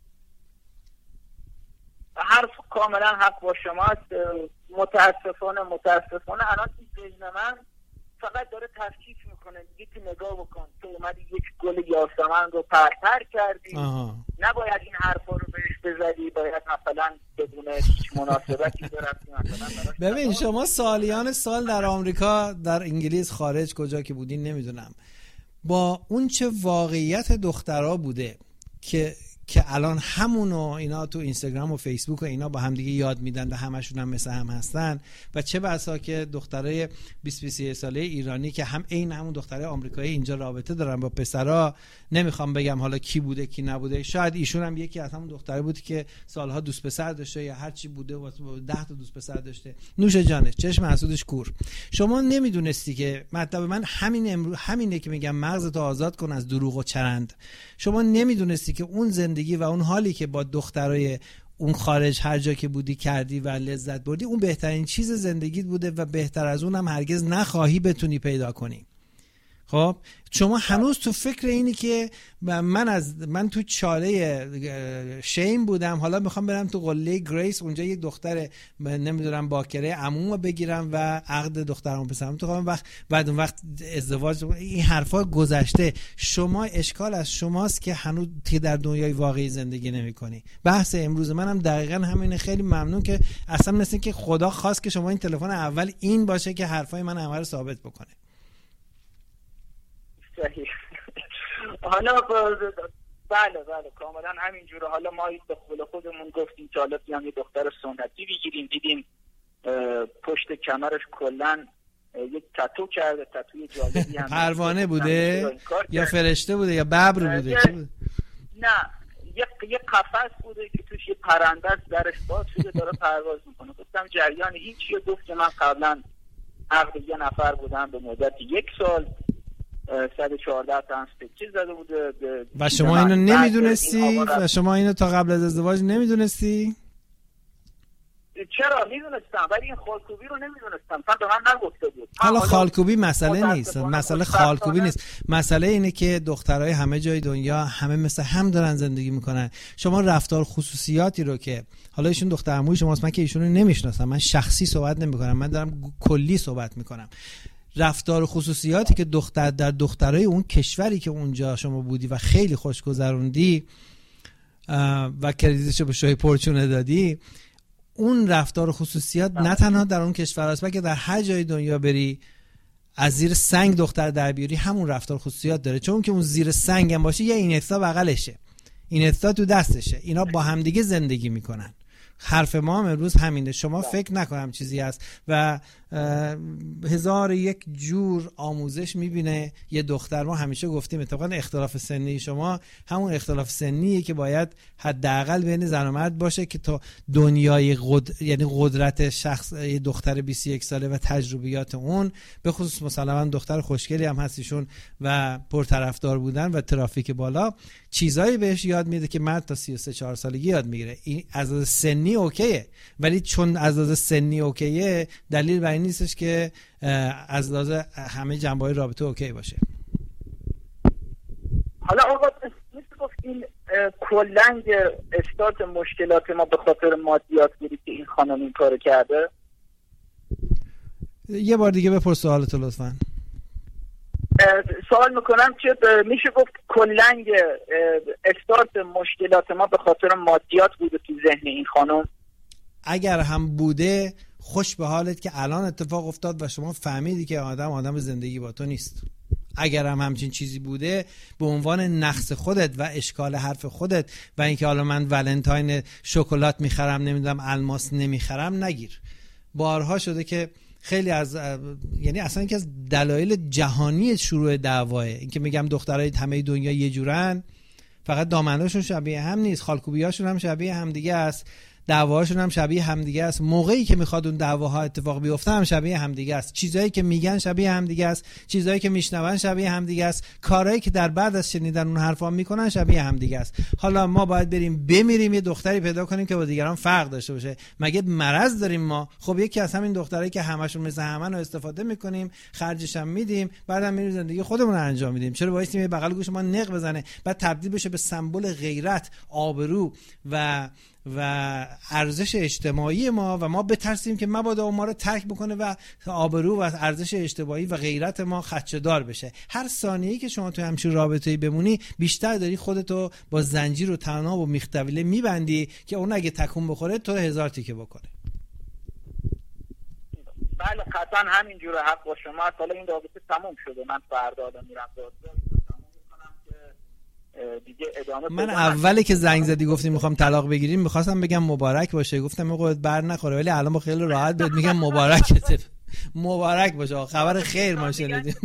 حرف کاملا حق با شماست. متاسفانه الان این ذهن من فقط داره تفکیک میکنه. دیگه که نگاه بکن، تو اومدی یک گل یاسمن رو پرپر کردی. نباید این حرفا رو بهش بزدی، باید مثلا بدون هیچ مناسبتی برفتی مثلا. ببین شما سالیان سال در آمریکا، در انگلیس، خارج کجا که بودین نمیدونم، با اون چه واقعیت دخترها بوده که الان همونو اینا تو اینستاگرام و فیسبوک و اینا با هم دیگه یاد میدن و همشون هم مثل هم هستن، و چه بسا که دخترای 20-21 ساله ایرانی که هم عین همون دخترای آمریکایی اینجا رابطه دارن با پسرا. نمیخوام بگم حالا کی بوده کی نبوده، شاید ایشون هم یکی از همون دختره بود که سالها دوست پسر داشته یا هر چی بوده و 10 تا دوست پسر داشته. نوش جانه، چشم حسودش کور. شما نمیدونستی که مطلب من همینه که میگم مغزتو آزاد کن از دروغ و چرند. شما نمیدونستی که اون زندگی و اون حالی که با دخترای اون خارج هر جا که بودی کردی و لذت بردی، اون بهترین چیز زندگیت بوده و بهتر از اونم هرگز نخواهی بتونی پیدا کنی. خب شما هنوز تو فکر اینی که من تو چاله شیم بودم، حالا میخوام برم تو قله گریس، اونجا یک دختر نمیدونم باکره عمومو بگیرم و عقد دخترمو پسرم تو خواهم بعد اون وقت ازدواج. این حرفا گذشته. شما اشکال از شماست که هنوز در دنیای واقعی زندگی نمی‌کنی. بحث امروز منم دقیقاً همینه. خیلی ممنون که اصلا مثل که خدا خواست که شما این تلفن اول این باشه که حرفای من همه رو ثابت بکنه. صحیح. حالا بله کاملا همینجوره. حالا ما به قول خودمون گفتیم که حالا بیام یه دختر سنتی بگیریم، دیدیم پشت کمرش کلن یک تتو کرده، تتوی جالبی هم پروانه بوده یا فرشته بوده یا ببر بوده؟ نه، یک قفس بوده که توش یه پرنده است، درش باز شده داره پرواز میکنه. گفتم جریان این چیه؟ گفت که من قبلا عقد یه نفر بودم به مدت 1 سال 114 تا چیز زده بوده. و شما اینو نمیدونستی؟ و شما اینو تا قبل از ازدواج نمیدونستی؟ چرا میدونستم، ولی این خالکوبی رو نمیدونستم، مثلا به من نگفته بود. حالا خالکوبی مسئله نیست، مسئله خالکوبی نیست، مسئله اینه که دخترای همه جای دنیا همه مثل هم دارن زندگی میکنن. شما رفتار خصوصیاتی رو که حالا ایشون دختر عموی شماست، من که ایشون رو نمیشناسم، من شخصی صحبت نمیکنم، من دارم کلی صحبت میکنم. رفتار و خصوصیاتی که در دخترای اون کشوری که اونجا شما بودی و خیلی خوش گذروندی و کردیتشو به شوی پرچونه دادی، اون رفتار و خصوصیات نه تنها در اون کشور هست، بلکه در هر جای دنیا بری از زیر سنگ دختر در بیاری همون رفتار و خصوصیات داره. چون که اون زیر سنگ هم باشه یه اینستا بغلشه، اینستا تو دستشه، اینا با همدیگه زندگی میکنن. حرف ما هم امروز همینه. شما فکر نکنم چیزی هست و 1001 جور آموزش میبینه یه دختر. ما همیشه گفتیم اتفاقا اختلاف سنی شما همون اختلاف سنیه که باید حداقل بین زن و مرد باشه که تا دنیای یعنی قدرت شخص یه دختر 21 ساله و تجربیات اون، به خصوص مثلا دختر خوشگلی هم هستیشون و پرطرفدار بودن و ترافیک بالا، چیزایی بهش یاد میده که مرد تا 33-4 سالگی یاد میگیره. این از لحاظ سنی اوکیه، ولی چون از لحاظ سنی اوکیه دلیل بر این نیستش که از لحاظ همه جنبه‌های رابطه اوکی باشه. حالا آقا میشه گفت این کلاً استارت مشکلات ما به خاطر مادیات بودی که این خانم این کارو کرده؟ یه بار دیگه بپرس سوالتو لطفاً. سوال میکنم که میشه گفت کلاً استارت مشکلات ما به خاطر مادیات بوده تو ذهن این خانم؟ اگر هم بوده خوش به حالت که الان اتفاق افتاد و شما فهمیدی که آدم زندگی با تو نیست. اگر هم همچین چیزی بوده به عنوان نقص خودت و اشکال حرف خودت و اینکه حالا من ولنتاین شکلات میخرم نمیدونم الماس نمیخرم نگیر. بارها شده که خیلی از یعنی اصلا یکی از دلایل جهانی شروع دعواه اینکه میگم دخترای همه دنیا یه جورن، فقط دامنه‌شون شبیه هم نیست، خالکوبیاشون هم شبیه هم دیگه است، دعواشون هم شبیه همدیگه است، موقعی که میخواد اون دعواها اتفاق بیفته هم شبیه همدیگه است، چیزایی که میگن شبیه همدیگه است، چیزایی که میشنون شبیه همدیگه است، کارهایی که در بعد از شنیدن اون حرفا میکنن شبیه همدیگه است. حالا ما باید بریم بمیریم یه دختری پیدا کنیم که با دیگران فرق داشته باشه؟ مگه مرض داریم ما؟ خب یکی از همین دخترایی که همشون مثل همن رو استفاده میکنیم، خرجش هم میدیم، بعدم میریم زندگی خودمون رو انجام میدیم. چرا وایسیم یه بغل گوش ما نق بزنه بعد تبدیل بشه به سمبل غیرت، آبرو و ارزش اجتماعی ما و ما بترسیم که مبادا ما رو ترک بکنه و آبرو و ارزش اجتماعی و غیرت ما خدشه‌دار بشه. هر ثانیه‌ای که شما توی همچین رابطه‌ای بمونی بیشتر داری خودتو با زنجیر و طناب و میختویله میبندی که اون اگه تکون بخوره تو 1000 تیکه بکنه. بله قطعا همینجوره، حق با شما. حالا این رابطه تموم شده، من فردا میرم دادگاه دیگه ادامه. من اولی که زنگ زدی گفتی میخوام طلاق بگیریم میخواستم بگم مبارک باشه، گفتم میگه بر نخوره، ولی الان با خیلی راحت بهت میگم مبارک باشه، خبر خیر ما شنیدیم.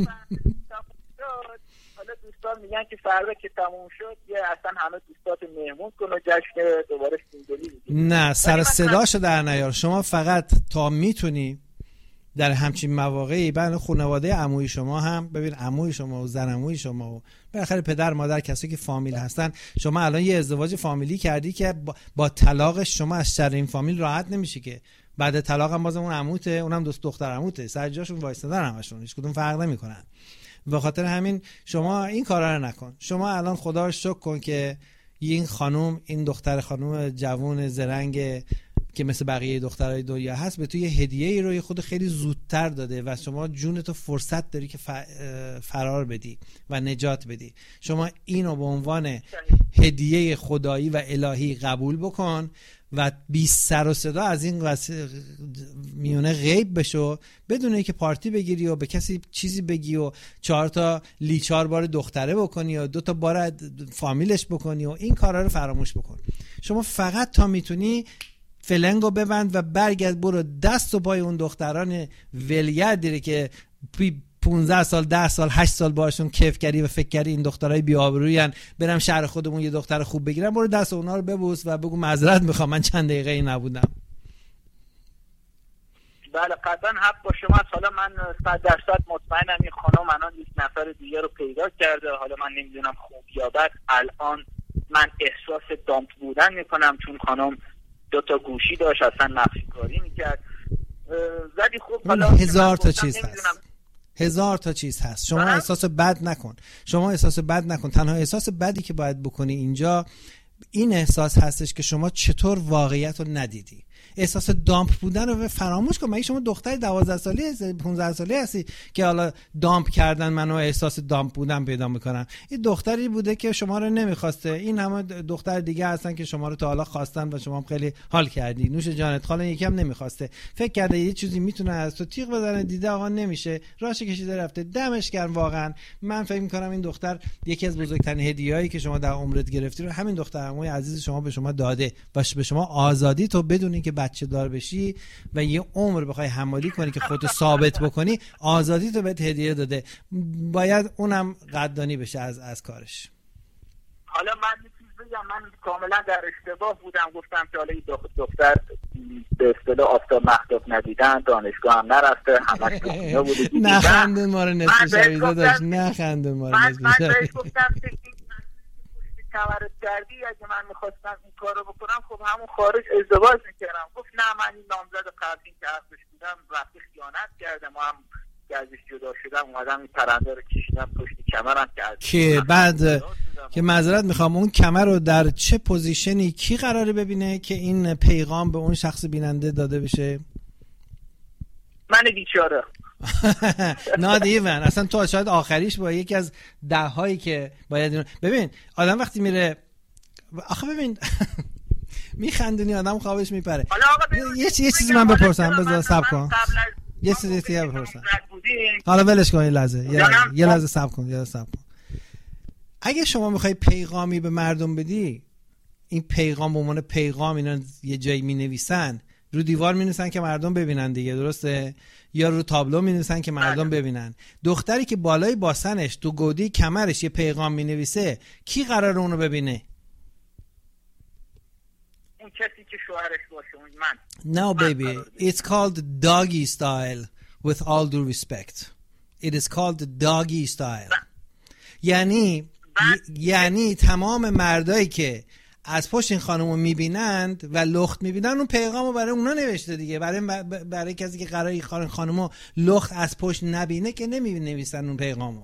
حالا دوستان میگن که فردا که تموم شد یه اصلا همه دوستات مهمون کن و جشن دوباره سینگلی بگیریم. نه سر صداشو در نیار. شما فقط تا میتونی در همچین مواقعی بعد خانواده عموی شما هم ببین، عموی شما و زن عموی شما و بالاخره پدر مادر کسی که فامیل هستن، شما الان یه ازدواج فامیلی کردی که با طلاقش شما از شر این فامیل راحت نمیشه که بعد طلاق هم بازم اون عموته، اونم دوست دختر عموته، سر جاشون وایسادن همشون، هیچ کدوم فرق نمیکنن. به خاطر همین شما این کارا رو نکن. شما الان خدا رو شکر کن که این خانم، این دختر خانم جوان زرنگ که مثل بقیه دخترای دنیا هست به تو یه هدیه‌ای رو خود خیلی زودتر داده و شما جونتو فرصت داری که فرار بدی و نجات بدی. شما اینو به عنوان هدیه خدایی و الهی قبول بکن و بی سر و صدا از این میونه غیب بشو، بدون اینکه پارتی بگیری و به کسی چیزی بگی و 4 بار دختره بکنی و 2 بار فامیلش بکنی و این کارا رو فراموش بکن. شما فقط تا میتونی فلنگو ببند و برگرد برو دست و پای اون دختران ولگردی که 15 سال 10 سال 8 سال باشون کیف کردی و فکر کردی این دخترای بی‌آبروین، برم شهر خودمون یه دختر خوب بگیرم، برو دست اونا رو ببوس و بگو معذرت میخوام من چند دقیقه ای نبودم. بله قطعا حق با شما. حالا من 100% مطمئنم این خانم الان یک نفر دیگه رو پیدا کرده. حالا من نمیدونم خوب یا بد. الان من احساس دامپ بودن میکنم چون خانم 2 تا گوشی داشت، اصلا نقشی کاری میکرد. زدی خوب. حالا هزار تا چیز هست، هزار تا چیز هست. شما احساس بد نکن، شما احساس بد نکن. تنها احساس بدی که باید بکنی اینجا این احساس هستش که شما چطور واقعیت رو ندیدی. احساس دامپ بودن رو فراموش کن. مگه شما دختر 12 ساله 15 ساله هستی که حالا دامپ کردن منو احساس دامپ بودن پیدا میکنم؟ این دختری بوده که شما رو نمیخواسته، این همه دختر دیگه هستن که شما رو تا حالا خواستن و شما هم خیلی حال کردی. نوش جانت. حالا یکم نمیخواسته، فکر کرده یه چیزی میتونه از تو تیغ بزنه، دیده آقا نمیشه، راش کشیده رفته. دمش گرم. واقعا من فکر میکنم این دختر یکی از بزرگترین هدیه‌هایی که شما در عمرت گرفتی رو همین دخترعموی عزیز شما به شما داده و به شما آزادی تو بدونی که بچه دار بشی و یه عمر بخوای حمالی کنی که خودتو ثابت بکنی، آزادی تو بهت هدیه داده. باید اونم قدردانی بشه از کارش. حالا من یه چیز بگم، من کاملا در اشتباه بودم، گفتم که حالا این دختر به اصطلاح آفتاب مهتاب ندیدن، دانشگاه هم نرفته، همش دنیا بوده. نخندون ما رو نصف شبیده داشت، نخندون ما رو نصف شبیده. من بهش گفتم که کمرت کردی، اگه من میخواستم این کار رو بکنم خب همون خارج ازدواج میکردم. گفت نه من این نامزد قبلی که حقش بودم وقتی خیانت کردم و هم که ازش جدا شدم اومدم این پرنده رو کشیدم پشت کمرم که بعد که معذرت میخوام اون کمر رو در چه پوزیشنی کی قراره ببینه که این پیغام به اون شخص بیننده داده بشه؟ من بیچاره. not even. اصلا تو شاید آخریش با یکی از 10 هایی که باید ببین آدم وقتی میره آخه ببین میخندونی آدم خوابش میپره. یه چیزی من بپرسم، بذار صبر کن. یه چیزی دیگه بپرسم. حالا ولش کن یه لحظه. یه لحظه صبر کن. اگه شما میخوای پیغامی به مردم بدی، این پیغام به عنوان پیغام اینا یه جایی مینویسن، رو دیوار مینویسن که مردم ببینن دیگه، درسته؟ یا رو تابلو مینویسن که مردم ببینن. دختری که بالای باسنش تو گودی کمرش یه پیغام مینویسه، کی قراره اونو ببینه؟ اون کسی که شوهرش باشه. من. No baby, it's called doggy style with all due respect. It is called doggy style. یعنی تمام مردایی که از پشت این خانومو میبینند و لخت میبینن، اون پیغامو برای اونا نوشته دیگه. برای کسی که قراره خانومو لخت از پشت نبینه که نمی‌نویسن اون پیغامو.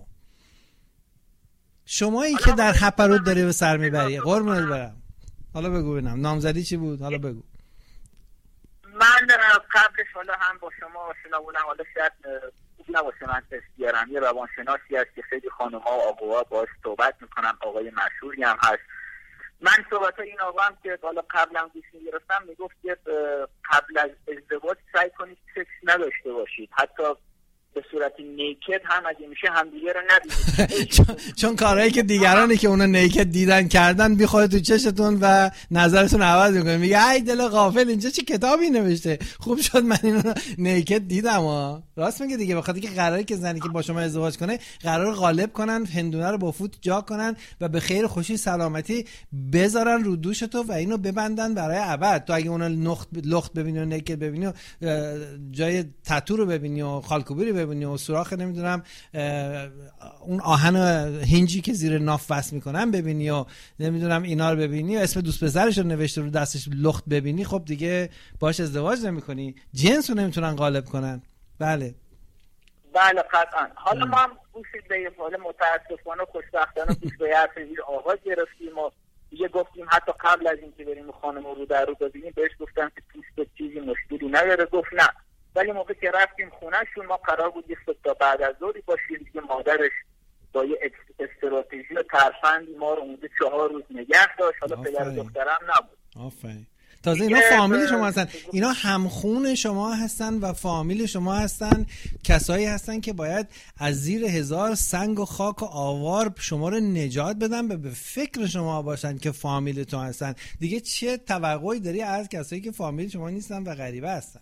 شمایی که در هپرود داری به سر میبری. قربونت برم. حالا بگو ببینم نامزدی چی بود؟ حالا بگو. من قبلش حالا هم با شما آشنا بودم، حالا شاید خوب نباشه من تست بیارم. یه روانشناسی هست که خیلی خانم‌ها و آقاها باهاش صحبت میکنن، آقای مشهوری هم هست. من صحبت این آقا هم که حالا قبلا گوش می‌گرفتم میگفت که قبل از ازدواج سعی کنید سکس نداشته باشید، حتی به صورت نیکد هم اگه میشه همدیگه رو نبینید. چون کارهایی که دیگرانی که اونا نیکد دیدن کردن بیخوره تو چشتون و نظرتون عوض میکنه. میگه ای دل غافل اینجا چه کتابی نوشته، خوب شد من اینو نیکد دیدم. ها راست میگه دیگه، بخاطر که قراره که زنی که با شما ازدواج کنه قرار غالب کنن، هندونه رو با فوت جا کنن و به خیر خوشی سلامتی بذارن رو دوش تو و اینو ببندن برای ابد. تو اگه اونا لخت ببینی و نیکد ببینی و جای تتو رو ببینی و خالکوبی رو ببینی و سوراخ نمیدونم اون آهن هنجی که زیر ناف وصل میکنن ببینی و نمیدونم اینا رو ببینی و اسم دوست پسرش رو نوشته رو دستش لخت ببینی، خب دیگه باش ازدواج نمیکنی. جنس رو نمیتونن غالب کنن. بله قطعا. حالا ما هم گوش به حال متاسفانه خوشبختانه گوش به حرف این آقا گرفتیم و دیگه گفتیم حتی قبل از اینکه بریم خانم رو در رو ببینیم بهش گفتم که پوست چیزی مشکلی نداره. گفت نه. ولی موقع که رفتیم خونهشون ما قرار بود یه تا بعد از ظهری باشیم دیگه. مادرش با یه استراتژی و ترفندی ما رو اونجا 4 روز نگه داشت. حالا پدر دخترم نبود. آفرین. تازه اینا فامیل شما هستن، اینا همخون شما هستن و فامیل شما هستن، کسایی هستن که باید از زیر هزار سنگ و خاک و آوار شما رو نجات بدن، به فکر شما باشن که فامیلتون هستن. دیگه چه توقعی داری از کسایی که فامیل شما نیستن و غریبه هستن؟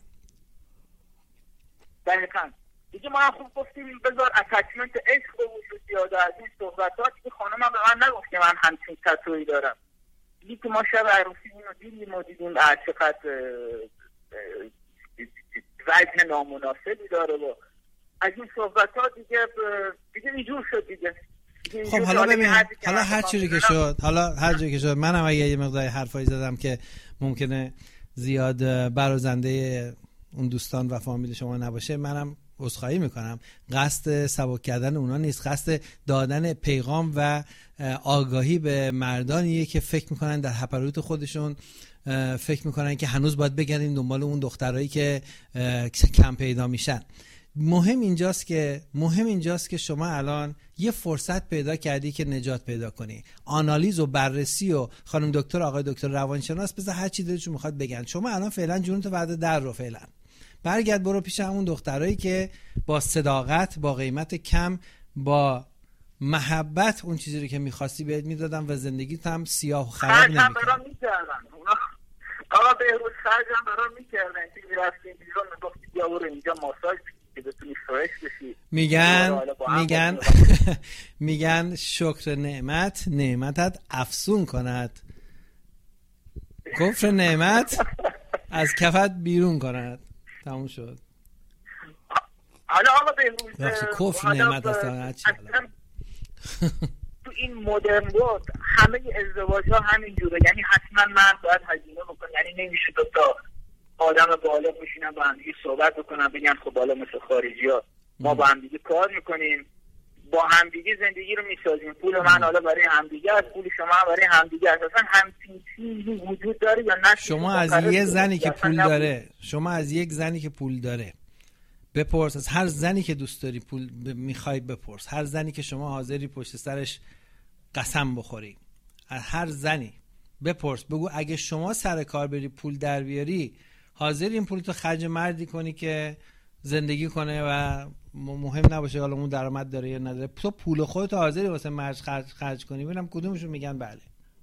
دقیقاً. دیگه ما هم خوب گفتیم بذار اتچمنت عشق به وجود بیاد از این صحبتات که خانمم به من نگفت که من همچین تتویی دارم. دیگه که ما شب عروسی اینو دیدیم چقدر وزن نامناسبی داره و از این صحبتات دیگه اینجور شد دیگه. خب حالا ببین، حالا هر چیزی که شد، حالا هر جایی که شد، منم اگه یه مقدار حرفایی زدم که ممکنه زیاد برازنده اون دوستان و فامیل شما نباشه، منم عذرخواهی میکنم. قصد سبک کردن اونا نیست، قصد دادن پیغام و آگاهی به مردانیه که فکر میکنن در هپروت خودشون، فکر میکنن که هنوز باید بگردیم دنبال اون دخترایی که کم پیدا میشن. مهم اینجاست که شما الان یه فرصت پیدا کردی که نجات پیدا کنی. آنالیز و بررسی و خانم دکتر آقای دکتر روانشناس بذار هر چی دلشون میخواد بگن، شما الان فعلا جونتو وعده در رو فعلا برگرد، برو پیش همون دخترایی که با صداقت، با قیمت کم، با محبت اون چیزی رو که می‌خواستی بهت میدادن و زندگیت هم سیاه و خراب نمی‌کردن. آقا بهروز خرجم برام می‌کردن که می‌رفتیم بیرون میگفتی بیا برو اینجا ماساژ که بتونی فرش بشی. میگن شکر نعمتت افسون کند، کفر نعمت از کفت بیرون کند. تموم شد. حالا آقا بهروز کفر نعمت است. تو این مدرن بود همه ازدواج ها همین جوره، یعنی حتما من باید هزینه بکنم، یعنی نمیشه دو تا آدم بالغ بشینن با هم دیگه صحبت بکنن بگن خب حالا مثل خارجی ها ما با هم دیگه کار میکنیم، با هم دیگه زندگی رو میسازیم، پول من حالا برای هم دیگه است، پول شما برای هم دیگه است. اصلا همچین چیزی وجود داره یا نه؟ شما از یه زنی که پول داره، شما از یک زنی که پول داره بپرس، از هر زنی که دوست داری پول میخوای بپرس، هر زنی که شما حاضری پشت سرش قسم بخوری، از هر زنی بپرس، بگو اگه شما سر کار بری پول در بیاری حاضری این پولتو خرج مردی کنی که زندگی کنه و مهم نباشه حالا اون درآمد داره یا نداره، تو پول خودت حاضری واسه مرد خرج کنی؟ ببینم کدومشون میگن بله.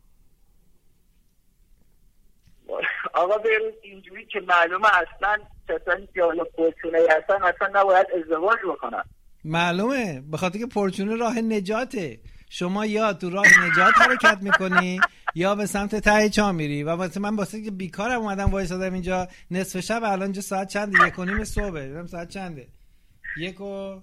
آقا بروز اینجوری که معلومه اصلا کسانی که حالا پرچونه هستن اصلا نباید ازدواج بکنن. معلومه، به خاطر که پرچونه راه نجاته. شما یا تو راه نجات حرکت میکنی یا به سمت ته چاه میری. و واسه من واسه که بیکارم اومدم وایسادم اینجا نصف شب، الان اینجا ساعت چنده؟ 1:30 صبح. ببینم ساعت چنده؟ 1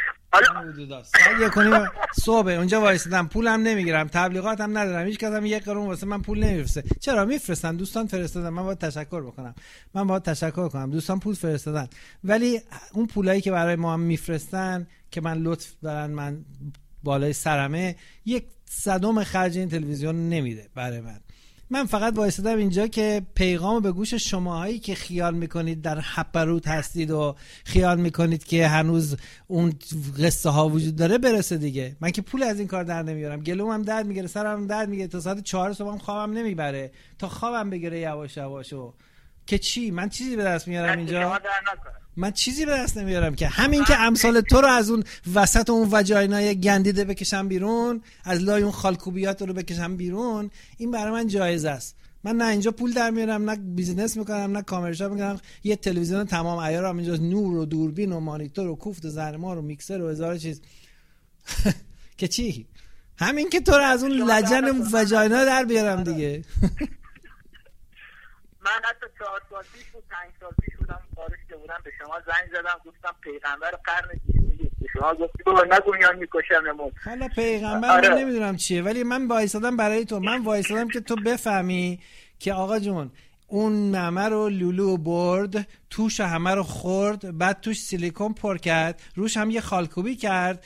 1:30 صبح اونجا وایسادم، پولم نمیگیرم، تبلیغاتم ندارم، هیچ کدوم 1 قرون واسه من پول نمیفرسته. چرا میفرستن؟ دوستان فرستادن، من باید تشکر کنم، دوستان پول فرستادن، ولی اون پولایی که برای ما هم میفرستن که من لطف دارن، من بالای سرمه، 1/100 خرج این تلویزیون نمیده برای من فقط وایسادم اینجا که پیغام به گوش شماهایی که خیال میکنید در هپروت هستید و خیال میکنید که هنوز اون قصه ها وجود داره برسه دیگه. من که پول از این کار در نمیارم، گلومم درد میگیره، سرم درد میگیره، تا ساعت 4 صبحم خوابم نمیبره، تا خوابم بگیره یواش یواشو که چی؟ من چیزی به دست میارم اینجا؟ من چیزی به دست نمیارم که همین که امثال تو رو از اون وسط اون وجاینای گندیده بکشم بیرون، از لای اون خالکوبیات رو بکشم بیرون، این برای من جایزه است. من نه اینجا پول در میارم، نه بیزینس میکنم، نه کامرشال میکنم، یه تلویزیون تمام عیارم اینجا، نور و دوربین و مانیتور و کوفت و زنمار و میکسر و هزار چیز که چی؟ همین که تو رو از اون لجن وجاینا در بیارم دیگه. من حتی 4 سال پیش بود، 5 سال پیش بودم خارج که بودم، به شما زنگ زدم گفتم پیغمبر قرن 21 به شما گفتی بابا نگو اینا میکشممون. حالا پیغمبر من نمیدونم چیه، ولی من وایسادم برای تو، من وایسادم که تو بفهمی که آقا جون اون معمه رو لولو برد، توش همه رو خورد، بعد توش سیلیکون پر کرد، روش هم یه خالکوبی کرد،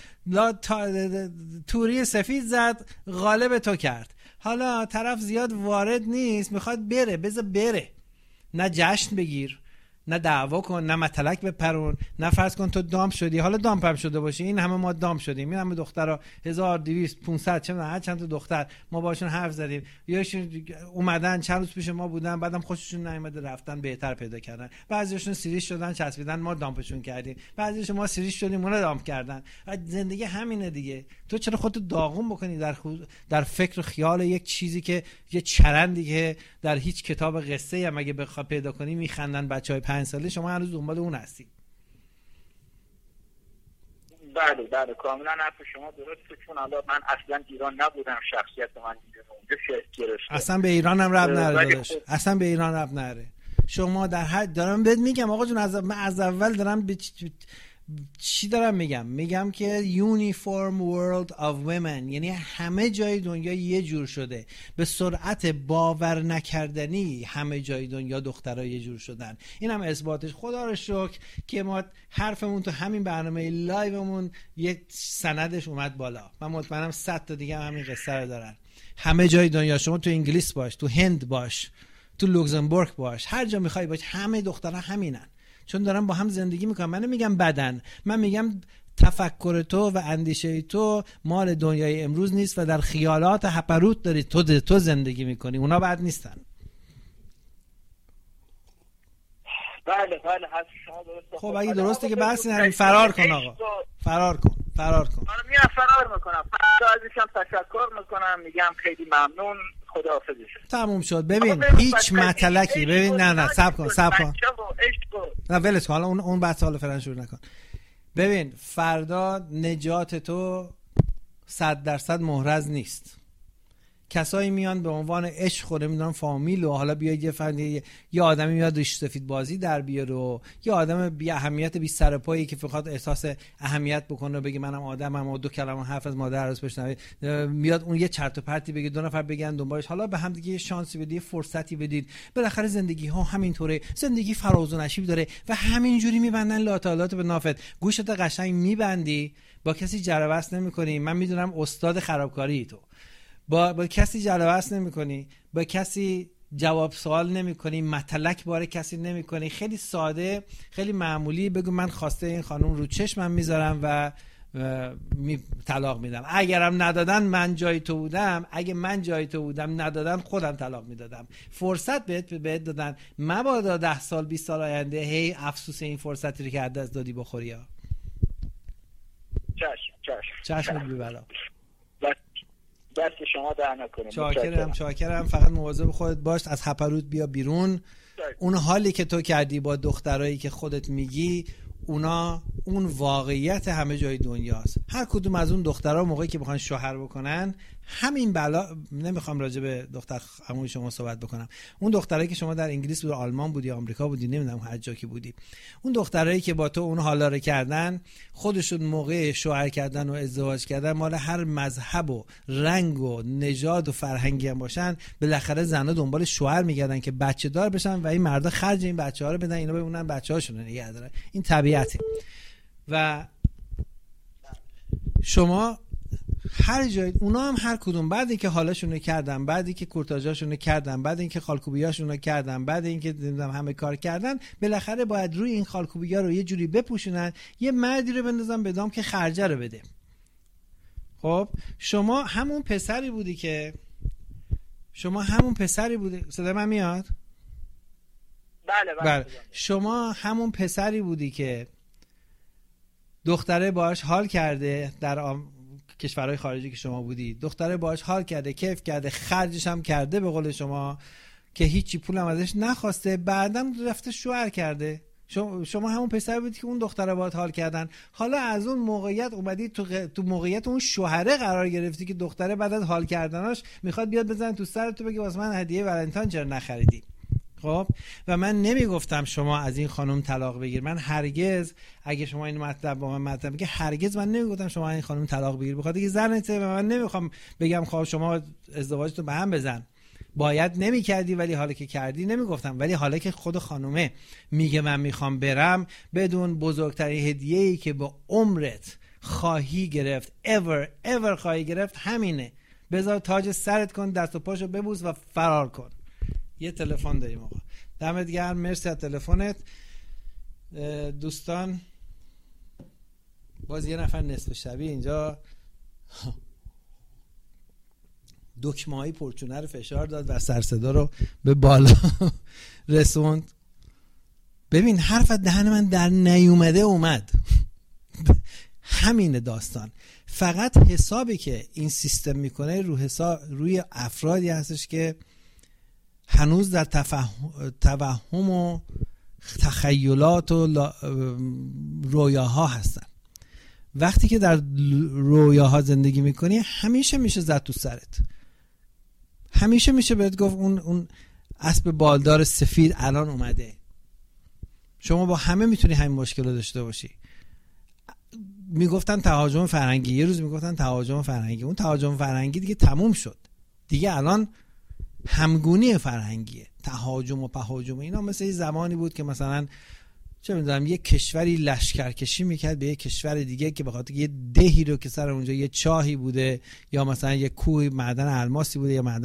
توری سفید زد، غالب تو کرد. حالا طرف زیاد وارد نیست، میخواد بره، بذار بره، نه جشن بگیر، نه دعوا کن، نه متلک بپرون، نه فرض کن تو دام شدی، حالا دام هم شده باشی، این همه ما دام شدیم، این همه دخترها 1200 500 چند تا دختر ما باشون حرف زدیم، یاشون اومدن چند روز پیش ما بودن، بعدم خوششون نیومده رفتن بهتر پیدا کردن، بعضیشون سیریش شدن چسبیدن ما دامپشون کردیم، بعضیشون ما سیریش شدیم اونا دام کردن. زندگی همینه دیگه. تو چرا خودت داغون بکنی در فکر و خیال یک چیزی که یه چرندی که در هیچ کتاب قصه هم اگه بخوای پیدا کنی میخندن بچهای 5 ساله، شما هنوز دنبال اون هستی. بله کاملا حرف شما درسته، چون حالا من اصلا ایران نبودم، شخصیت من اونجا شکل گرفته. اصلا به ایران هم ربط نداره داداش، اصلا به ایران ربط نداره. شما در حد دارم بهت میگم آقا جون، من از اول دارم چی دارم میگم که uniform world of women، یعنی همه جای دنیا یه جور شده، به سرعت باور نکردنی همه جای دنیا دخترها یه جور شدن. این هم اثباتش خدا رو شکر که ما حرفمون تو همین برنامه لایومون یه سندش اومد بالا. من مطمئنم 100 تا دیگه هم همین قصه رو دارن. همه جای دنیا، شما تو انگلیس باش، تو هند باش، تو لوکزامبورگ باش، هر جا میخوای باش، همه دخترها همینن، چون دارن با هم زندگی میکنن. من نمیگم بدن، من میگم تفکر تو و اندیشه تو مال دنیای امروز نیست و در خیالات هپروت داری تو زندگی میکنی، اونا بد نیستن. بله حرف شما درسته. خب اگه درسته که بحثی نریم، فرار کن آقا، فرار کن. آره میام فرار میکنم، ازشم تشکر میکنم، میگم خیلی ممنون، خداحافظش. تموم شد. ببین هیچ مطلقی، ببین نه صبر کن نه ولش کن، حالا اون بحث حالا فعلا شروع نکن. ببین فردا نجات تو 100% محرز نیست. کسایی میان به عنوان عشق و نمیدونم فامیل و حالا بیاید یه آدمی میاد ریش سفید بازی در بیاره و یه آدم بی اهمیت بی سر پایی که فقط احساس اهمیت بکنه و بگه منم آدمم و 2 کلمه حرف از مادر از بشنوه، میاد اون یه چرت و پرتی بگه، 2 نفر بگن دنبالش، حالا به هم دیگه یه شانسی بدید، یه فرصتی بدید. بالاخره زندگی ها همینطوره، زندگی فراز و نشیب داره و همینجوری میبندن لاتالات به نافت. گوشت قشنگ میبندی، با کسی جربست نمی‌کنی. من میدونم استاد خرابکاری تو، با کسی جلوه‌اس نمی‌کنی، با کسی جواب سوال نمی‌کنی، متلک باره کسی نمی‌کنی، خیلی ساده، خیلی معمولی بگو من خواسته این خانم رو چشمم میذارم و طلاق میدم. اگرم ندادن من جای تو بودم، اگه من جای تو بودم ندادن خودم طلاق میدادم. فرصت بهت دادن، مبادا 10 سال 20 سال آینده هی افسوس این فرصتی رو که از دست دادی بخوری ها. چشم ببلا. دست شما در نکنه. چاکرم. فقط مواظب خودت باش، از هپروت بیا بیرون. اون حالی که تو کردی با دخترایی که خودت میگی، اون واقعیت همه جای دنیاست. هر کدوم از اون دخترها موقعی که بخوان شوهر بکنن همین بلا، نمیخوام راجع به دختر عموی شما صحبت بکنم، اون دخترایی که شما در انگلیس بودی، آلمان بودی، آمریکا بودی، نمیدونم هر جا که بودی، اون دخترایی که با تو اون حالا رو کردن، خودشون موقع شوهر کردن و ازدواج کردن مال هر مذهب و رنگ و نژاد و فرهنگی هم باشن، بالاخره زنا دنبال شوهر میگردن که بچه دار بشن و این مردا خرج این بچه‌ها رو بدن، اینا بمونن بچه‌هاشون رو نگه دارن. این طبیعته. و شما هر جای اونا هم هر کدوم بعد اینکه حالاشونو کردن، بعد اینکه کورتاژاشونو کردن، بعد اینکه خالکوبیاشونو کردن، بعد اینکه نمیدونم همه کار کردن، بالاخره باید روی این خالکوبیا رو یه جوری بپوشونن، یه مردی رو بندازن به دام که خرجه رو بده. خب شما همون پسری بودی، صدا من میاد؟ بله. شما همون پسری بودی که دختره باهاش حال کرده، در کشورهای خارجی که شما بودی، دختره باهاش حال کرده، کیف کرده، خرجش هم کرده به قول شما، که هیچی پولم ازش نخواسته، بعدم رفته شوهر کرده. شما همون پسر بودی که اون دختره باهات حال کردن، حالا از اون موقعیت اومدی تو موقعیت اون شوهره قرار گرفتی که دختره بعد از حال کردناش میخواد بیاد بزنه تو سرت تو بگه واسه من هدیه ولنتاین چرا نخریدی. خب و من نمیگفتم شما از این خانم طلاق بگیر، من هرگز، اگه شما این مطلب با من مطلب بگی، هرگز من نمیگفتم شما از این خانم طلاق بگیر، بخاطر اینکه زنته و من نمیخوام بگم خب شما ازدواجتو به هم بزن، باید نمیکردی ولی حالا که کردی. نمیگفتم، ولی حالا که خود خانومه میگه من میخوام برم، بدون بزرگترین هدیه‌ای که به عمرت خواهی گرفت، ever خواهی گرفت، همینه. بذار تاج سرت کن، دست و پاشو ببوس و فرار کن. یه تلفن داریم آقا. دمت گرم، مرسی از تلفنت. دوستان باز یه نفر نصف شبی اینجا دکمه‌های پرچونه رو فشار داد و سرصدا رو به بالا رسوند. ببین حرف دهن من در نیومده اومد. همین داستان. فقط حسابی که این سیستم میکنه روی افرادی هستش که هنوز در توهم و تخیلات و رویاها هستن. وقتی که در رویاها زندگی میکنی همیشه میشه زد تو سرت، همیشه میشه بهت گفت اون اسب بالدار سفید الان اومده. شما با همه میتونی همین مشکل رو داشته باشی. میگفتن تهاجم فرهنگی، یه روز میگفتن تهاجم فرهنگی، اون تهاجم فرهنگی دیگه تموم شد، دیگه الان همگونی فرهنگیه. تهاجم و پهاجم اینا مثل یه زمانی بود که مثلا چه میدونم یک کشوری لشکرکشی میکرد به یک کشور دیگه که بخاطر یه دهی رو که سر اونجا یه چاهی بوده یا مثلا یه کوه معدن الماسی بوده یا معدن